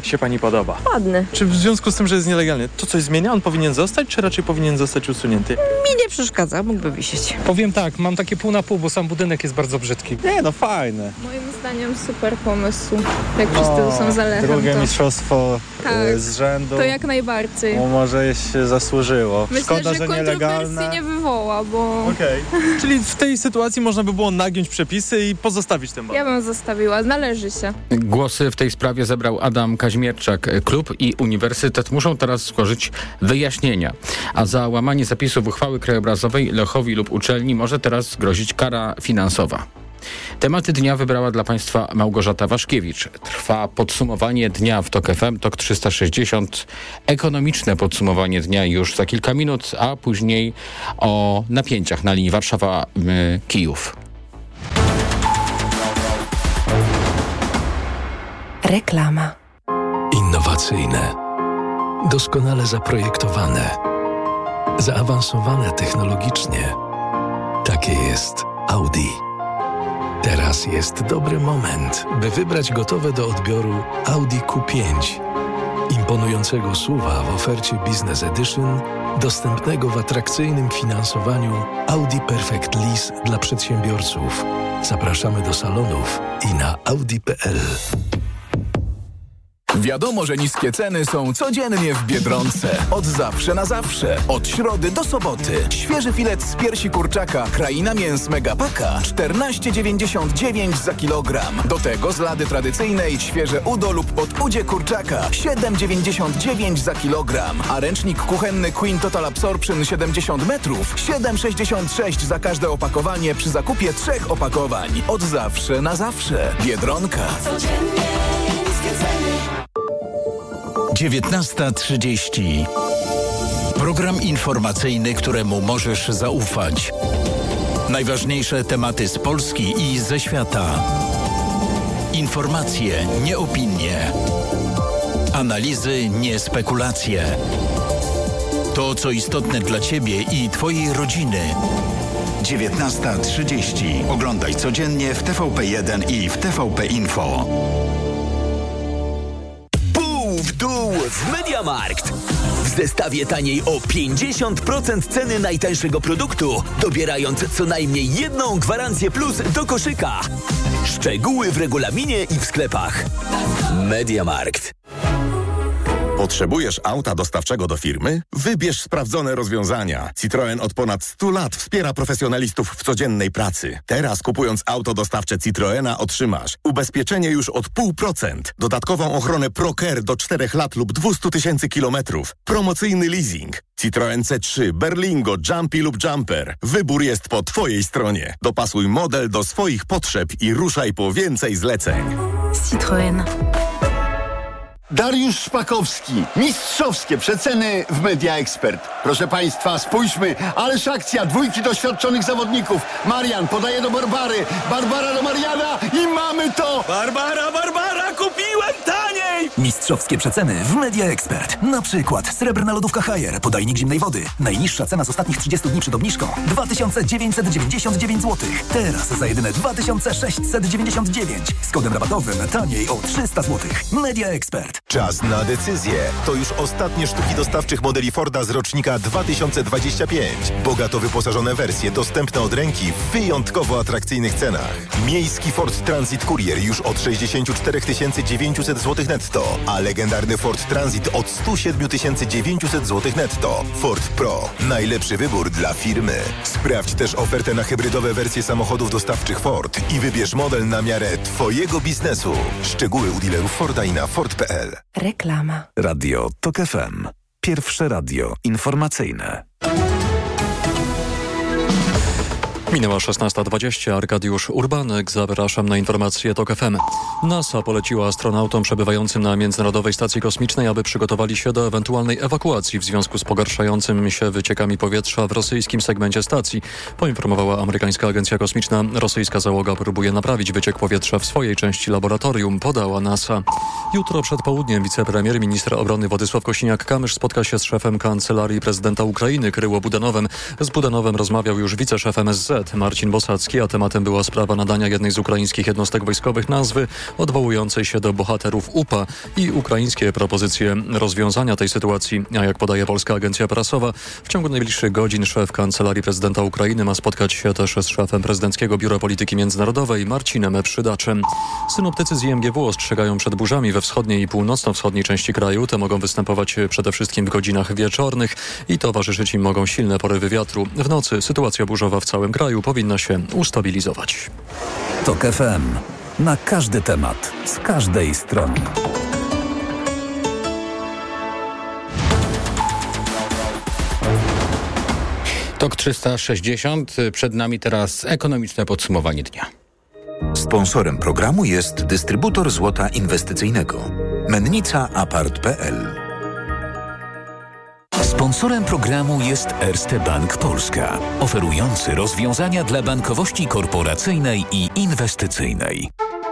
Jak się pani podoba?
Ładny.
Czy w związku z tym, że jest nielegalny, to coś zmienia? On powinien zostać, czy raczej powinien zostać usunięty?
Mi nie przeszkadza, mógłby wisieć.
Powiem tak, mam takie pół na pół, bo sam budynek jest bardzo brzydki.
Nie, no fajne.
Moim zdaniem super pomysł. Jak wszyscy tu są za Lechem,
drugie
to...
mistrzostwo
tak,
z rzędu.
To jak najbardziej.
Może się zasłużyło.
Myślę,
Szkoda,
że kontrowersji nie wywoła, bo...
Okej. Czyli w tej sytuacji można by było nagiąć przepisy i pozostawić ten bar.
Ja bym zostawiła, należy się.
Głosy w tej sprawie zebrał Adam Kaźmierczak. Klub i uniwersytet muszą teraz złożyć wyjaśnienia. A za łamanie zapisów uchwały krajobrazowej Lechowi lub uczelni może teraz grozić kara finansowa. Tematy dnia wybrała dla Państwa Małgorzata Waszkiewicz. Trwa podsumowanie dnia w TOK FM, TOK 360. Ekonomiczne podsumowanie dnia już za kilka minut, a później o napięciach na linii Warszawa-Kijów.
Reklama.
Innowacyjne, doskonale zaprojektowane, zaawansowane technologicznie. Takie jest Audi. Teraz jest dobry moment, by wybrać gotowe do odbioru Audi Q5. Imponującego SUV-a w ofercie Business Edition, dostępnego w atrakcyjnym finansowaniu Audi Perfect Lease dla przedsiębiorców. Zapraszamy do salonów i na audi.pl.
Wiadomo, że niskie ceny są codziennie w Biedronce. Od zawsze na zawsze. Od środy do soboty. Świeży filet z piersi kurczaka Kraina Mięs Megapaka 14,99 za kilogram. Do tego z lady tradycyjnej świeże udo lub podudzie kurczaka 7,99 za kilogram. A ręcznik kuchenny Queen Total Absorption 70 metrów 7,66 za każde opakowanie przy zakupie 3 opakowań. Od zawsze na zawsze. Biedronka.
19:30. Program informacyjny, któremu możesz zaufać. Najważniejsze tematy z Polski i ze świata. Informacje, nie opinie. Analizy, nie spekulacje. To, co istotne dla Ciebie i Twojej rodziny. 19:30. Oglądaj codziennie w TVP1 i w TVP Info.
W dół w MediaMarkt. W zestawie taniej o 50% ceny najtańszego produktu, dobierając co najmniej jedną gwarancję plus do koszyka. Szczegóły w regulaminie i w sklepach. MediaMarkt.
Potrzebujesz auta dostawczego do firmy? Wybierz sprawdzone rozwiązania. Citroën od ponad 100 lat wspiera profesjonalistów w codziennej pracy. Teraz kupując auto dostawcze Citroena otrzymasz ubezpieczenie już od 0,5%, dodatkową ochronę ProCare do 4 lat lub 200 000 kilometrów, promocyjny leasing. Citroen C3, Berlingo, Jumpy lub Jumper. Wybór jest po Twojej stronie. Dopasuj model do swoich potrzeb i ruszaj po więcej zleceń.
Citroën.
Dariusz Szpakowski. Mistrzowskie przeceny w Media Expert. Proszę Państwa, spójrzmy. Ależ akcja. 2 doświadczonych zawodników. Marian podaje do Barbary. Barbara do Mariana i mamy to!
Barbara, kupiłem taniej!
Mistrzowskie przeceny w Media Expert. Na przykład srebrna lodówka Haier, podajnik zimnej wody. Najniższa cena z ostatnich 30 dni przed obniżką 2999 zł. Teraz za jedyne 2699. Z kodem rabatowym taniej o 300 zł. Media Expert.
Czas na decyzję. To już ostatnie sztuki dostawczych modeli Forda z rocznika 2025. Bogato wyposażone wersje dostępne od ręki w wyjątkowo atrakcyjnych cenach. Miejski Ford Transit Courier już od 64 900 zł netto, a legendarny Ford Transit od 107 900 zł netto. Ford Pro. Najlepszy wybór dla firmy. Sprawdź też ofertę na hybrydowe wersje samochodów dostawczych Ford i wybierz model na miarę Twojego biznesu. Szczegóły u dealerów Forda i na Ford.pl.
Reklama.
Radio TOK FM. Pierwsze radio informacyjne.
Minęła 16:20. Arkadiusz Urbanek. Zapraszam na informacje TOK FM. NASA poleciła astronautom przebywającym na Międzynarodowej Stacji Kosmicznej, aby przygotowali się do ewentualnej ewakuacji w związku z pogarszającymi się wyciekami powietrza w rosyjskim segmencie stacji. Poinformowała amerykańska agencja kosmiczna. Rosyjska załoga próbuje naprawić wyciek powietrza w swojej części laboratorium, podała NASA. Jutro przed południem wicepremier, minister obrony Władysław Kosiniak-Kamysz spotka się z szefem Kancelarii Prezydenta Ukrainy Kryło Budanowem. Z Budanowem rozmawiał już wiceszef MSZ. Z Marcin Bosacki, a tematem była sprawa nadania jednej z ukraińskich jednostek wojskowych nazwy odwołującej się do bohaterów UPA i ukraińskie propozycje rozwiązania tej sytuacji. A jak podaje polska agencja prasowa, w ciągu najbliższych godzin szef Kancelarii Prezydenta Ukrainy ma spotkać się też z szefem Prezydenckiego Biura Polityki Międzynarodowej Marcinem Przydaczem. Synoptycy z IMGW ostrzegają przed burzami we wschodniej i północno-wschodniej części kraju. Te mogą występować przede wszystkim w godzinach wieczornych i towarzyszyć im mogą silne porywy wiatru. W nocy sytuacja burzowa w całym kraju powinna się ustabilizować.
TOK FM. Na każdy temat, z każdej strony.
TOK 360. Przed nami teraz ekonomiczne podsumowanie dnia.
Sponsorem programu jest dystrybutor złota inwestycyjnego Mennica Apart.pl. Sponsorem programu jest Erste Bank Polska, oferujący rozwiązania dla bankowości korporacyjnej i inwestycyjnej.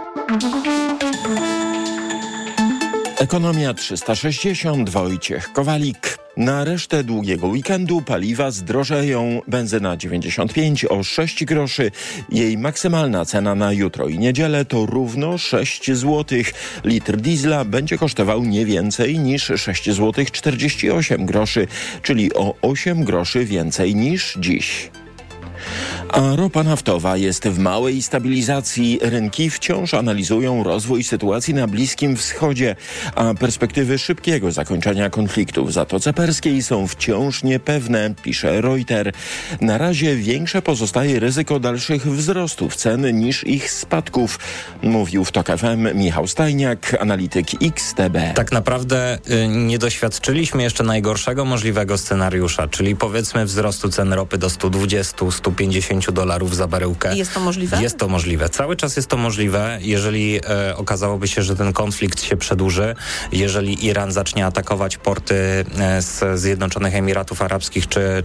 Ekonomia 360, Wojciech Kowalik. Na resztę długiego weekendu paliwa zdrożeją. Benzyna 95 o 6 groszy. Jej maksymalna cena na jutro i niedzielę to równo 6 zł. Litr diesla będzie kosztował nie więcej niż 6 zł 48 groszy, czyli o 8 groszy więcej niż dziś. A ropa naftowa jest w małej stabilizacji. Rynki wciąż analizują rozwój sytuacji na Bliskim Wschodzie, a perspektywy szybkiego zakończenia konfliktu w Zatoce Perskiej są wciąż niepewne, pisze Reuters. Na razie większe pozostaje ryzyko dalszych wzrostów cen niż ich spadków, mówił w TOK FM Michał Stajniak, analityk XTB.
Tak naprawdę nie doświadczyliśmy jeszcze najgorszego możliwego scenariusza, czyli powiedzmy wzrostu cen ropy do 120-150 $150 za baryłkę.
Jest to możliwe?
Jest to możliwe. Cały czas jest to możliwe, jeżeli okazałoby się, że ten konflikt się przedłuży, jeżeli Iran zacznie atakować porty z Zjednoczonych Emiratów Arabskich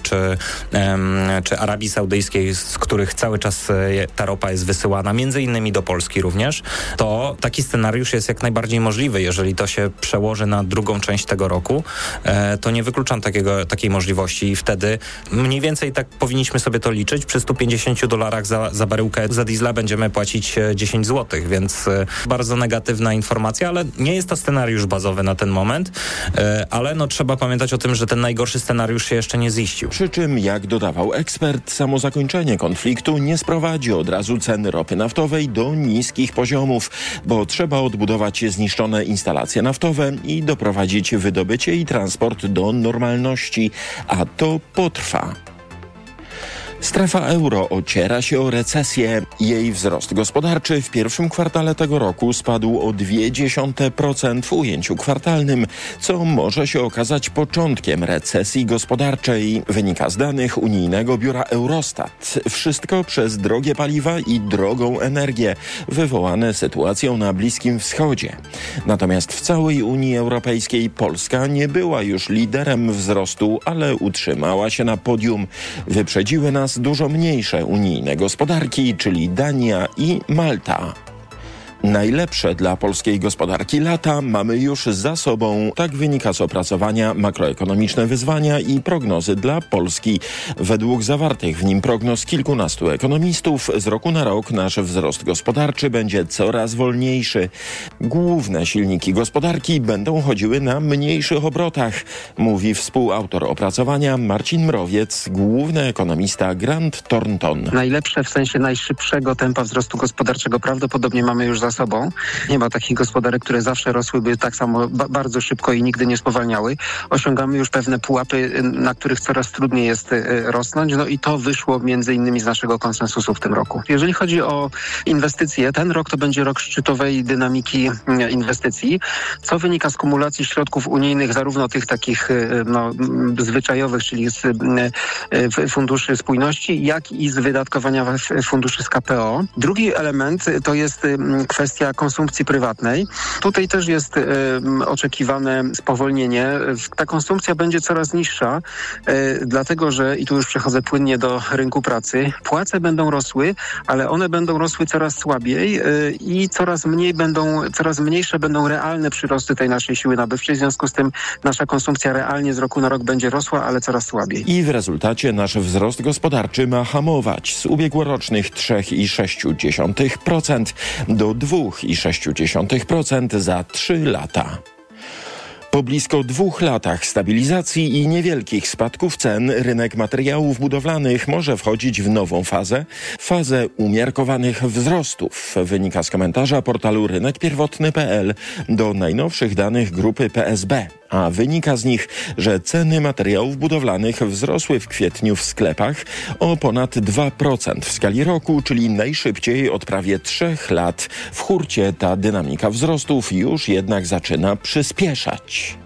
czy Arabii Saudyjskiej, z których cały czas ta ropa jest wysyłana, między innymi do Polski również, to taki scenariusz jest jak najbardziej możliwy. Jeżeli to się przełoży na drugą część tego roku, to nie wykluczam takiej możliwości i wtedy mniej więcej tak powinniśmy sobie to liczyć. Przy $150 za baryłkę za diesla będziemy płacić 10 zł, więc bardzo negatywna informacja, ale nie jest to scenariusz bazowy na ten moment, ale trzeba pamiętać o tym, że ten najgorszy scenariusz się jeszcze nie ziścił.
Przy czym, jak dodawał ekspert, samo zakończenie konfliktu nie sprowadzi od razu ceny ropy naftowej do niskich poziomów, bo trzeba odbudować zniszczone instalacje naftowe i doprowadzić wydobycie i transport do normalności, a to potrwa. Strefa euro ociera się o recesję. Jej wzrost gospodarczy w pierwszym kwartale tego roku spadł o 0,2% w ujęciu kwartalnym, co może się okazać początkiem recesji gospodarczej. Wynika z danych unijnego biura Eurostat. Wszystko przez drogie paliwa i drogą energię, wywołane sytuacją na Bliskim Wschodzie. Natomiast w całej Unii Europejskiej Polska nie była już liderem wzrostu, ale utrzymała się na podium. Wyprzedziły nas dużo mniejsze unijne gospodarki, czyli Dania i Malta. Najlepsze dla polskiej gospodarki lata mamy już za sobą. Tak wynika z opracowania Makroekonomiczne wyzwania i prognozy dla Polski. Według zawartych w nim prognoz kilkunastu ekonomistów z roku na rok nasz wzrost gospodarczy będzie coraz wolniejszy. Główne silniki gospodarki będą chodziły na mniejszych obrotach, mówi współautor opracowania Marcin Mrowiec, główny ekonomista Grant Thornton.
Najlepsze w sensie najszybszego tempa wzrostu gospodarczego prawdopodobnie mamy już za sobą. Nie ma takich gospodarek, które zawsze rosłyby tak samo bardzo szybko i nigdy nie spowalniały. Osiągamy już pewne pułapy, na których coraz trudniej jest rosnąć. I to wyszło między innymi z naszego konsensusu w tym roku. Jeżeli chodzi o inwestycje, ten rok to będzie rok szczytowej dynamiki inwestycji, co wynika z kumulacji środków unijnych, zarówno tych takich zwyczajowych, czyli z funduszy spójności, jak i z wydatkowania funduszy z KPO. Drugi element to jest kwestia kwestia konsumpcji prywatnej. Tutaj też jest oczekiwane spowolnienie. Ta konsumpcja będzie coraz niższa, dlatego że, i tu już przechodzę płynnie do rynku pracy, płace będą rosły, ale one będą rosły coraz słabiej i coraz mniejsze będą realne przyrosty tej naszej siły nabywczej. W związku z tym nasza konsumpcja realnie z roku na rok będzie rosła, ale coraz słabiej.
I w rezultacie nasz wzrost gospodarczy ma hamować z ubiegłorocznych 3,6% do 2,6% za 3 lata. Po blisko 2 latach stabilizacji i niewielkich spadków cen rynek materiałów budowlanych może wchodzić w nową fazę umiarkowanych wzrostów. Wynika z komentarza portalu rynekpierwotny.pl do najnowszych danych grupy PSB. A wynika z nich, że ceny materiałów budowlanych wzrosły w kwietniu w sklepach o ponad 2% w skali roku, czyli najszybciej od prawie 3 lat. W hurcie ta dynamika wzrostów już jednak zaczyna przyspieszać.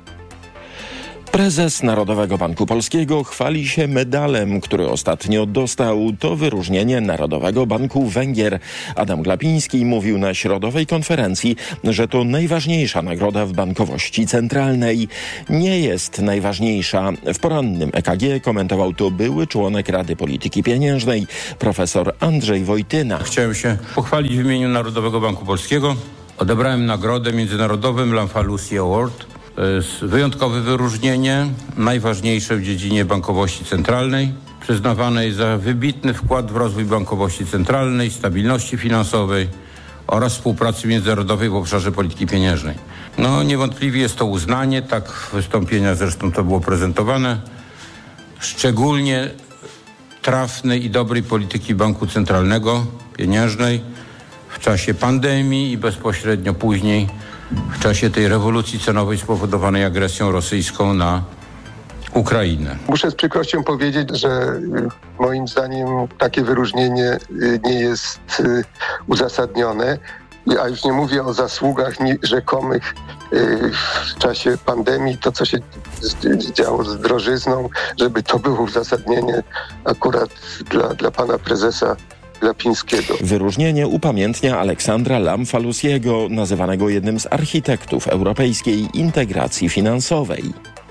Prezes Narodowego Banku Polskiego chwali się medalem, który ostatnio dostał. To wyróżnienie Narodowego Banku Węgier. Adam Glapiński mówił na środowej konferencji, że to najważniejsza nagroda w bankowości centralnej. Nie jest najważniejsza. W porannym EKG komentował to były członek Rady Polityki Pieniężnej, profesor Andrzej Wojtyna.
Chciałem się pochwalić w imieniu Narodowego Banku Polskiego. Odebrałem nagrodę międzynarodowym Lamfalussy Award. To jest wyjątkowe wyróżnienie, najważniejsze w dziedzinie bankowości centralnej, przyznawane za wybitny wkład w rozwój bankowości centralnej, stabilności finansowej oraz współpracy międzynarodowej w obszarze polityki pieniężnej. Niewątpliwie jest to uznanie, tak w wystąpieniach zresztą to było prezentowane, szczególnie trafnej i dobrej polityki banku centralnego, pieniężnej w czasie pandemii i bezpośrednio później w czasie tej rewolucji cenowej spowodowanej agresją rosyjską na Ukrainę.
Muszę z przykrością powiedzieć, że moim zdaniem takie wyróżnienie nie jest uzasadnione, a już nie mówię o zasługach rzekomych w czasie pandemii, to co się działo z drożyzną, żeby to było uzasadnienie akurat dla pana prezesa Glapińskiego.
Wyróżnienie upamiętnia Aleksandra Lamfalussiego, nazywanego jednym z architektów europejskiej integracji finansowej.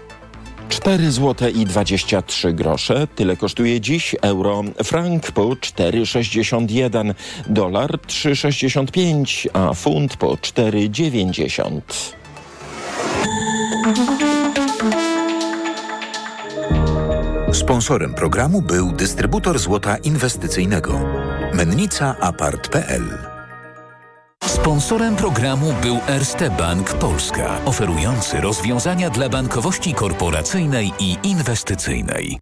4,23 zł. Tyle kosztuje dziś euro. Frank po 4,61, dolar 3,65, a funt po 4,90.
Sponsorem programu był dystrybutor złota inwestycyjnego Mennica Apart.pl. Sponsorem programu był Erste Bank Polska, oferujący rozwiązania dla bankowości korporacyjnej i inwestycyjnej.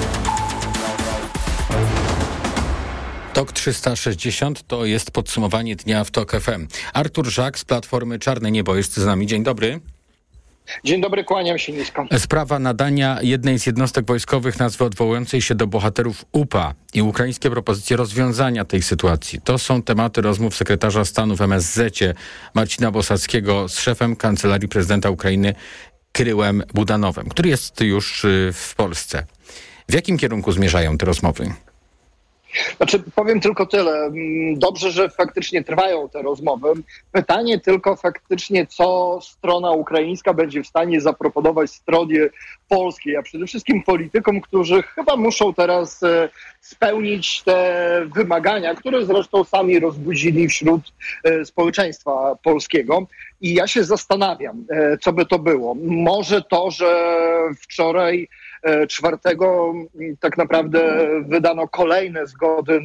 TOK 360 to jest podsumowanie dnia w TOK FM. Artur Żak z Platformy Czarne Niebo jest z nami. Dzień dobry.
Dzień dobry, kłaniam się nisko.
Sprawa nadania jednej z jednostek wojskowych nazwy odwołującej się do bohaterów UPA i ukraińskie propozycje rozwiązania tej sytuacji. To są tematy rozmów sekretarza stanu w MSZ-cie Marcina Bosackiego z szefem Kancelarii Prezydenta Ukrainy Kiryłem Budanowem, który jest już w Polsce. W jakim kierunku zmierzają te rozmowy?
Powiem tylko tyle. Dobrze, że faktycznie trwają te rozmowy. Pytanie tylko faktycznie, co strona ukraińska będzie w stanie zaproponować stronie polskiej, a przede wszystkim politykom, którzy chyba muszą teraz spełnić te wymagania, które zresztą sami rozbudzili wśród społeczeństwa polskiego. I ja się zastanawiam, co by to było. Może to, że wczoraj 4 tak naprawdę wydano kolejne zgody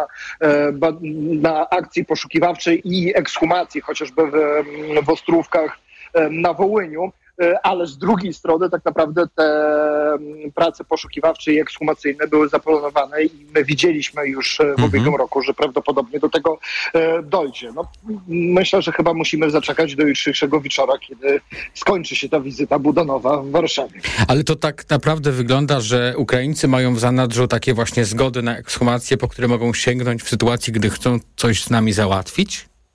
na akcji poszukiwawczej i ekshumacji, chociażby w Ostrówkach na Wołyniu. Ale z drugiej strony tak naprawdę te prace poszukiwawcze i ekshumacyjne były zaplanowane i my widzieliśmy już w ubiegłym roku, że prawdopodobnie do tego dojdzie. Myślę, że chyba musimy zaczekać do jutrzejszego wieczora, kiedy skończy się ta wizyta Budanowa w Warszawie.
Ale to tak naprawdę wygląda, że Ukraińcy mają w zanadrzu takie właśnie zgody na ekshumację, po które mogą sięgnąć w sytuacji, gdy chcą coś z nami załatwić?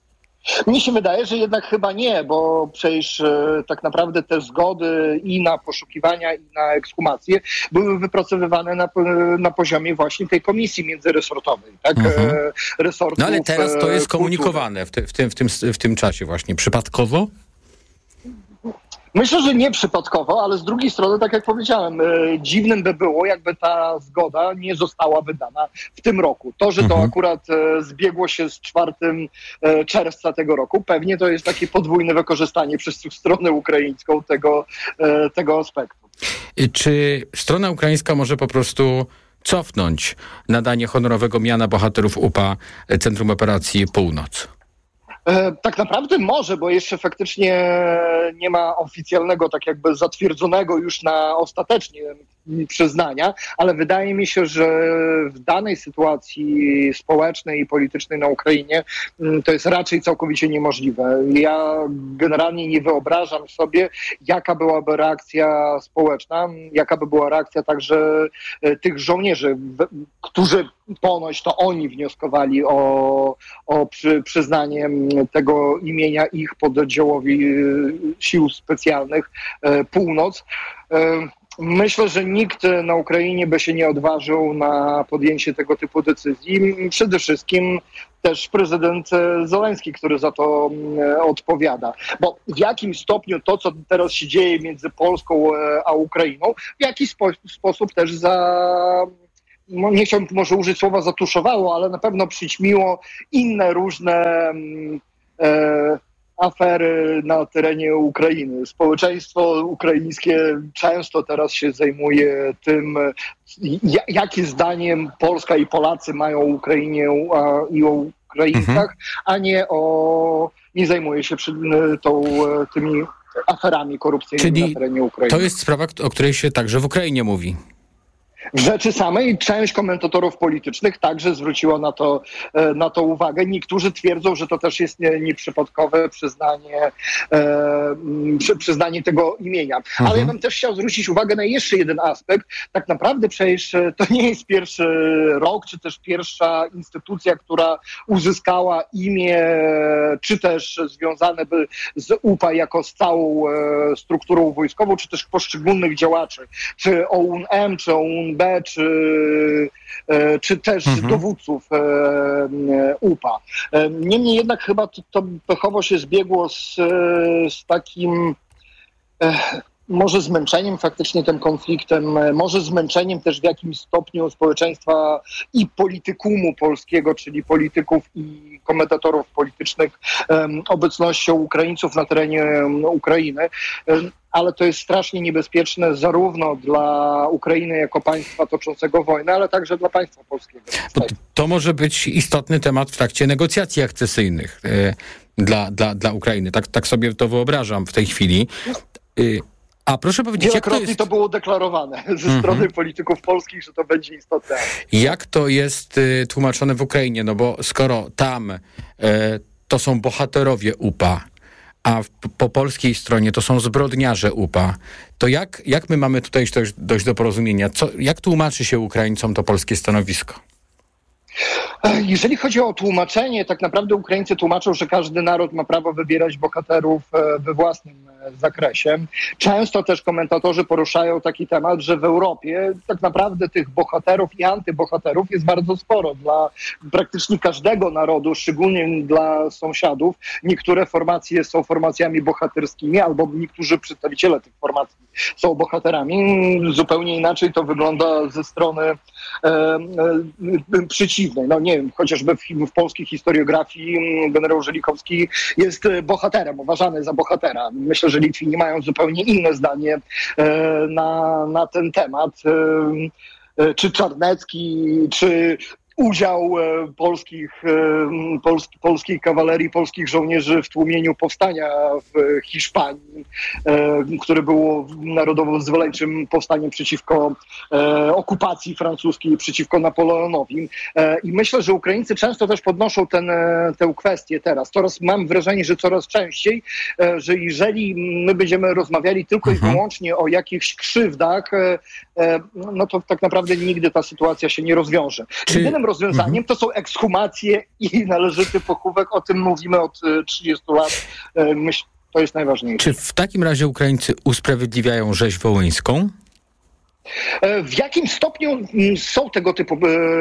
Mnie się wydaje, że jednak chyba nie, bo przecież tak naprawdę te zgody i na poszukiwania, i na ekshumację były wypracowywane na poziomie właśnie tej komisji międzyresortowej, tak? Resortów,
No ale teraz to jest
kultury.
komunikowane w tym czasie właśnie. Przypadkowo?
Myślę, że nie przypadkowo, ale z drugiej strony, tak jak powiedziałem, dziwnym by było, jakby ta zgoda nie została wydana w tym roku. To, że to akurat zbiegło się z 4 czerwca tego roku, pewnie to jest takie podwójne wykorzystanie przez stronę ukraińską tego aspektu.
Czy strona ukraińska może po prostu cofnąć nadanie honorowego miana bohaterów UPA Centrum Operacji Północ?
Tak naprawdę może, bo jeszcze faktycznie nie ma oficjalnego, tak jakby zatwierdzonego już na ostatecznie przyznania, ale wydaje mi się, że w danej sytuacji społecznej i politycznej na Ukrainie to jest raczej całkowicie niemożliwe. Ja generalnie nie wyobrażam sobie, jaka byłaby reakcja społeczna, jaka by była reakcja także tych żołnierzy, którzy ponoć to oni wnioskowali o przyznanie tego imienia ich pododdziałowi Sił Specjalnych Północ. Myślę, że nikt na Ukrainie by się nie odważył na podjęcie tego typu decyzji. Przede wszystkim też prezydent Zełenski, który za to odpowiada. Bo w jakim stopniu to, co teraz się dzieje między Polską a Ukrainą, w jaki sposób też nie chciałbym może użyć słowa zatuszowało, ale na pewno przyćmiło inne różne afery na terenie Ukrainy. Społeczeństwo ukraińskie często teraz się zajmuje tym, jakie zdaniem Polska i Polacy mają o Ukrainie i o Ukraińcach, a nie zajmuje się tymi aferami korupcyjnymi na terenie Ukrainy.
To jest sprawa, o której się także w Ukrainie mówi.
W rzeczy samej część komentatorów politycznych także zwróciła na to uwagę. Niektórzy twierdzą, że to też jest nieprzypadkowe przyznanie tego imienia. Ale ja bym też chciał zwrócić uwagę na jeszcze jeden aspekt. Tak naprawdę przecież to nie jest pierwszy rok, czy też pierwsza instytucja, która uzyskała imię, czy też związane z UPA jako z całą strukturą wojskową, czy też poszczególnych działaczy, czy OUN-M, czy OUN-B, czy też dowódców UPA. Niemniej jednak chyba to pechowo się zbiegło z takim może zmęczeniem faktycznie tym konfliktem, może zmęczeniem też w jakimś stopniu społeczeństwa i politykumu polskiego, czyli polityków i komentatorów politycznych, obecnością Ukraińców na terenie Ukrainy. Ale to jest strasznie niebezpieczne zarówno dla Ukrainy jako państwa toczącego wojnę, ale także dla państwa polskiego.
To może być istotny temat w trakcie negocjacji akcesyjnych dla Ukrainy. Tak sobie to wyobrażam w tej chwili. A proszę powiedzieć, jak to jest...
to było deklarowane ze strony polityków polskich, że to będzie istotne.
Jak to jest tłumaczone w Ukrainie? No bo skoro tam to są bohaterowie UPA, a po polskiej stronie to są zbrodniarze UPA, to jak my mamy tutaj dojść do porozumienia? Jak tłumaczy się Ukraińcom to polskie stanowisko?
Jeżeli chodzi o tłumaczenie, tak naprawdę Ukraińcy tłumaczą, że każdy naród ma prawo wybierać bohaterów we własnym zakresie. Często też komentatorzy poruszają taki temat, że w Europie tak naprawdę tych bohaterów i antybohaterów jest bardzo sporo. Dla praktycznie każdego narodu, szczególnie dla sąsiadów, niektóre formacje są formacjami bohaterskimi, albo niektórzy przedstawiciele tych formacji są bohaterami. Zupełnie inaczej to wygląda ze strony przeciwnej. No nie wiem, chociażby w polskiej historiografii generał Żelikowski jest bohaterem, uważany za bohatera. Myślę, że Litwini mają zupełnie inne zdanie na ten temat. Czy Czarnecki, czy udział polskiej kawalerii, polskich żołnierzy w tłumieniu powstania w Hiszpanii, które było narodowo-wyzwoleńczym powstaniem przeciwko okupacji francuskiej, przeciwko Napoleonowi. I myślę, że Ukraińcy często też podnoszą tę kwestię teraz. Mam wrażenie, że coraz częściej, że jeżeli my będziemy rozmawiali tylko i wyłącznie o jakichś krzywdach, no to tak naprawdę nigdy ta sytuacja się nie rozwiąże. Jedynym rozwiązaniem to są ekshumacje i należyty pochówek. O tym mówimy od 30 lat. Myślę, to jest najważniejsze.
Czy w takim razie Ukraińcy usprawiedliwiają rzeź wołyńską?
W jakim stopniu są tego typu...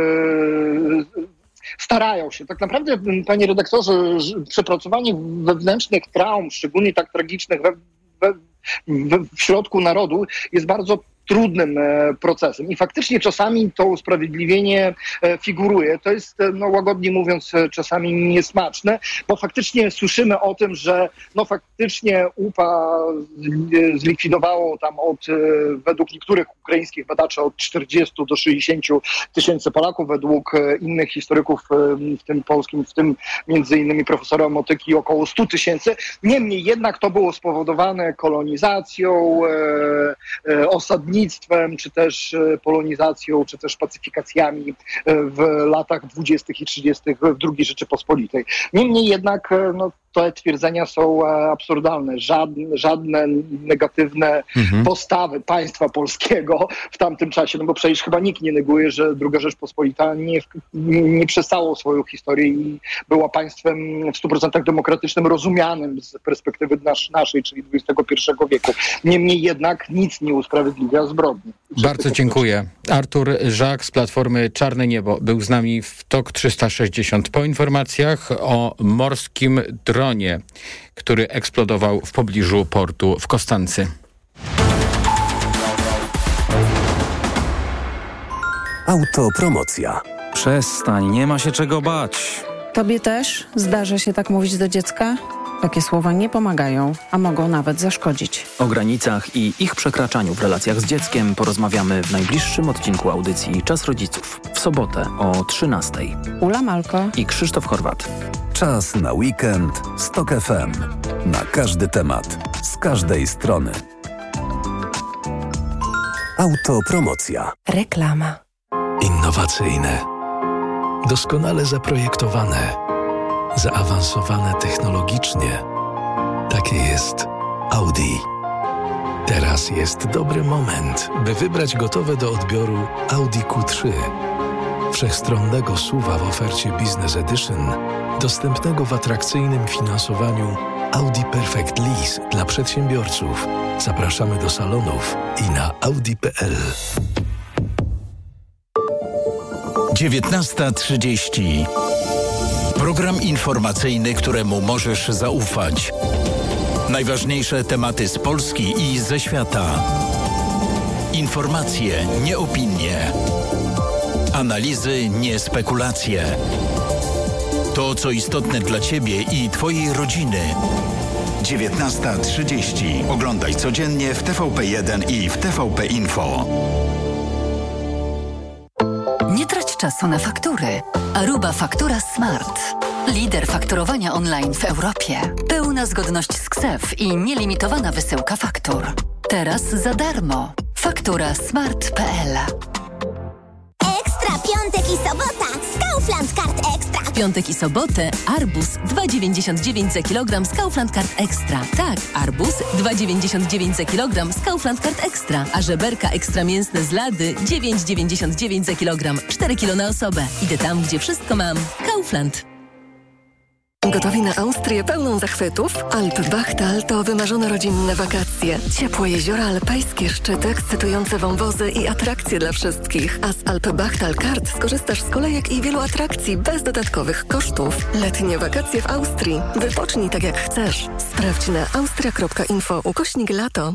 Starają się. Tak naprawdę, panie redaktorze, przepracowanie wewnętrznych traum, szczególnie tak tragicznych w środku narodu, jest bardzo trudnym procesem. I faktycznie czasami to usprawiedliwienie figuruje. To jest, łagodnie mówiąc, czasami niesmaczne, bo faktycznie słyszymy o tym, że faktycznie UPA zlikwidowało tam według niektórych ukraińskich badaczy od 40 do 60 tysięcy Polaków, według innych historyków, w tym polskim, w tym między innymi profesora Motyki, około 100 tysięcy. Niemniej jednak to było spowodowane kolonizacją, osadnictwem, czy też polonizacją, czy też pacyfikacjami w latach 20. i 30. w II Rzeczypospolitej. Niemniej jednak te twierdzenia są absurdalne. Żadne negatywne postawy państwa polskiego w tamtym czasie, bo przecież chyba nikt nie neguje, że II Rzeczpospolita nie przestało swoją historię i była państwem w 100% demokratycznym, rozumianym z perspektywy naszej, czyli XXI wieku. Niemniej jednak nic nie usprawiedliwia zbrodni.
Bardzo dziękuję. Artur Żak z Platformy Czarne Niebo był z nami w TOK 360. Po informacjach o morskim dronie, który eksplodował w pobliżu portu w Konstancy.
Autopromocja.
Przestań, nie ma się czego bać.
Tobie też zdarza się tak mówić do dziecka? Takie słowa nie pomagają, a mogą nawet zaszkodzić.
O granicach i ich przekraczaniu w relacjach z dzieckiem porozmawiamy w najbliższym odcinku audycji Czas Rodziców. W sobotę o 13:00.
Ula Malko
i Krzysztof Chorwat.
Czas na weekend z TOK FM. Na każdy temat, z każdej strony. Autopromocja.
Reklama.
Innowacyjne. Doskonale zaprojektowane. Zaawansowane technologicznie. Takie jest Audi. Teraz jest dobry moment, by wybrać gotowe do odbioru Audi Q3. Wszechstronnego SUV-a w ofercie Business Edition, dostępnego w atrakcyjnym finansowaniu Audi Perfect Lease dla przedsiębiorców. Zapraszamy do salonów i na audi.pl.
19:30. Program informacyjny, któremu możesz zaufać. Najważniejsze tematy z Polski i ze świata. Informacje, nie opinie. Analizy, nie spekulacje. To, co istotne dla Ciebie i Twojej rodziny.
19:30. Oglądaj codziennie w TVP1 i w TVP Info.
Nie trać czasu na faktury. Aruba Faktura Smart. Lider fakturowania online w Europie. Pełna zgodność z KSEF i nielimitowana wysyłka faktur. Teraz za darmo. Fakturasmart.pl.
Ekstra piątek i sobota z Kaufland Card Extra.
W piątek i sobotę arbuz 2,99 za kilogram z Kaufland Card Extra. Tak, arbuz 2,99 za kilogram z Kaufland Card Extra. A żeberka ekstra mięsne z Lady 9,99 za kilogram. 4 kilo na osobę. Idę tam, gdzie wszystko mam. Kaufland.
Gotowi na Austrię pełną zachwytów? Alpbachtal to wymarzone rodzinne wakacje. Ciepłe jeziora alpejskie, szczyty, ekscytujące wąwozy i atrakcje dla wszystkich. A z Alpbachtal Card skorzystasz z kolejek i wielu atrakcji bez dodatkowych kosztów. Letnie wakacje w Austrii. Wypocznij tak jak chcesz. Sprawdź na austria.info/lato.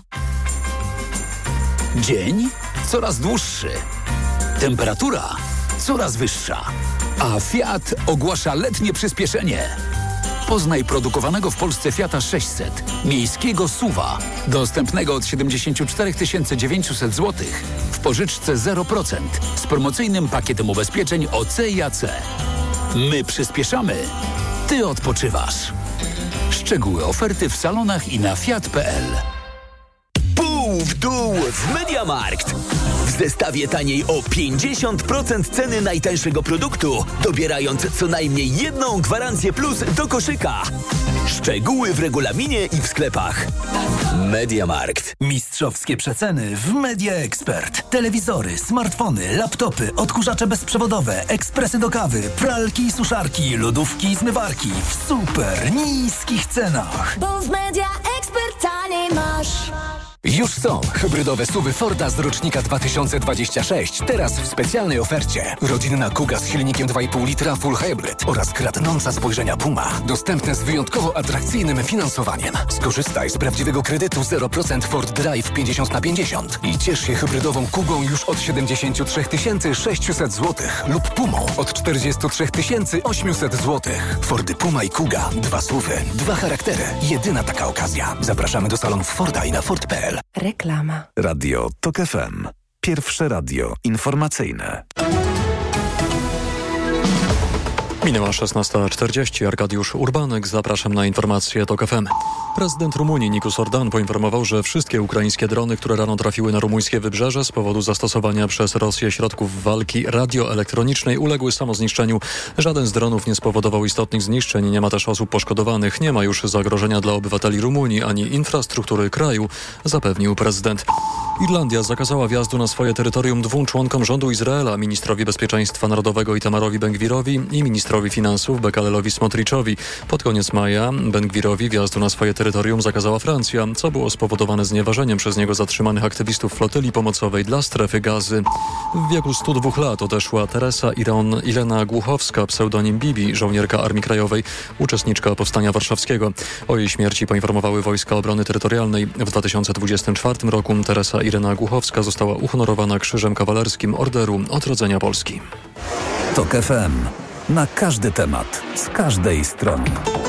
Dzień coraz dłuższy. Temperatura coraz wyższa. A Fiat ogłasza letnie przyspieszenie. Poznaj produkowanego w Polsce Fiata 600, miejskiego SUV-a, dostępnego od 74 900 zł, w pożyczce 0%, z promocyjnym pakietem ubezpieczeń OC i AC. My przyspieszamy, Ty odpoczywasz. Szczegóły oferty w salonach i na fiat.pl.
Pół w dół w MediaMarkt. W zestawie taniej o 50% ceny najtańszego produktu, dobierając co najmniej jedną gwarancję plus do koszyka. Szczegóły w regulaminie i w sklepach. MediaMarkt.
Mistrzowskie przeceny w Media Expert. Telewizory, smartfony, laptopy, odkurzacze bezprzewodowe, ekspresy do kawy, pralki i suszarki, lodówki i zmywarki w super niskich cenach.
Bo w Media Expert taniej masz.
Już są hybrydowe SUV-y Forda z rocznika 2026. Teraz w specjalnej ofercie. Rodzinna Kuga z silnikiem 2,5 litra Full Hybrid oraz kradnąca spojrzenia Puma. Dostępne z wyjątkowo atrakcyjnym finansowaniem. Skorzystaj z prawdziwego kredytu 0% Ford Drive 50/50 i ciesz się hybrydową Kugą już od 73 600 zł lub Pumą od 43 800 zł. Fordy Puma i Kuga. 2 SUV-y, 2 charaktery. Jedyna taka okazja. Zapraszamy do salonów Forda i na Ford.pl.
Reklama.
Radio TOK FM. Pierwsze radio informacyjne.
Minęła 16:40. Arkadiusz Urbanek. Zapraszam na informacje TOK FM. Prezydent Rumunii Nikus Orban poinformował, że wszystkie ukraińskie drony, które rano trafiły na rumuńskie wybrzeże z powodu zastosowania przez Rosję środków walki radioelektronicznej uległy samozniszczeniu. Żaden z dronów nie spowodował istotnych zniszczeń, nie ma też osób poszkodowanych. Nie ma już zagrożenia dla obywateli Rumunii ani infrastruktury kraju, zapewnił prezydent. Irlandia zakazała wjazdu na swoje terytorium 2 członkom rządu Izraela, ministrowi bezpieczeństwa narodowego Itamarowi Ben-Gvirowi i ministrowi finansów Bekalelowi Smotriczowi. Pod koniec maja Ben-Gvirowi wjazdu na swoje terytorium zakazała Francja, co było spowodowane znieważeniem przez niego zatrzymanych aktywistów flotyli pomocowej dla strefy Gazy. W wieku 102 lat odeszła Teresa Ilena Głuchowska, pseudonim Bibi, żołnierka Armii Krajowej, uczestniczka Powstania Warszawskiego. O jej śmierci poinformowały Wojska Obrony Terytorialnej. W 2024 roku Teresa Ilena Głuchowska została uhonorowana Krzyżem Kawalerskim Orderu Odrodzenia Polski.
TOK FM. Na każdy temat, z każdej strony.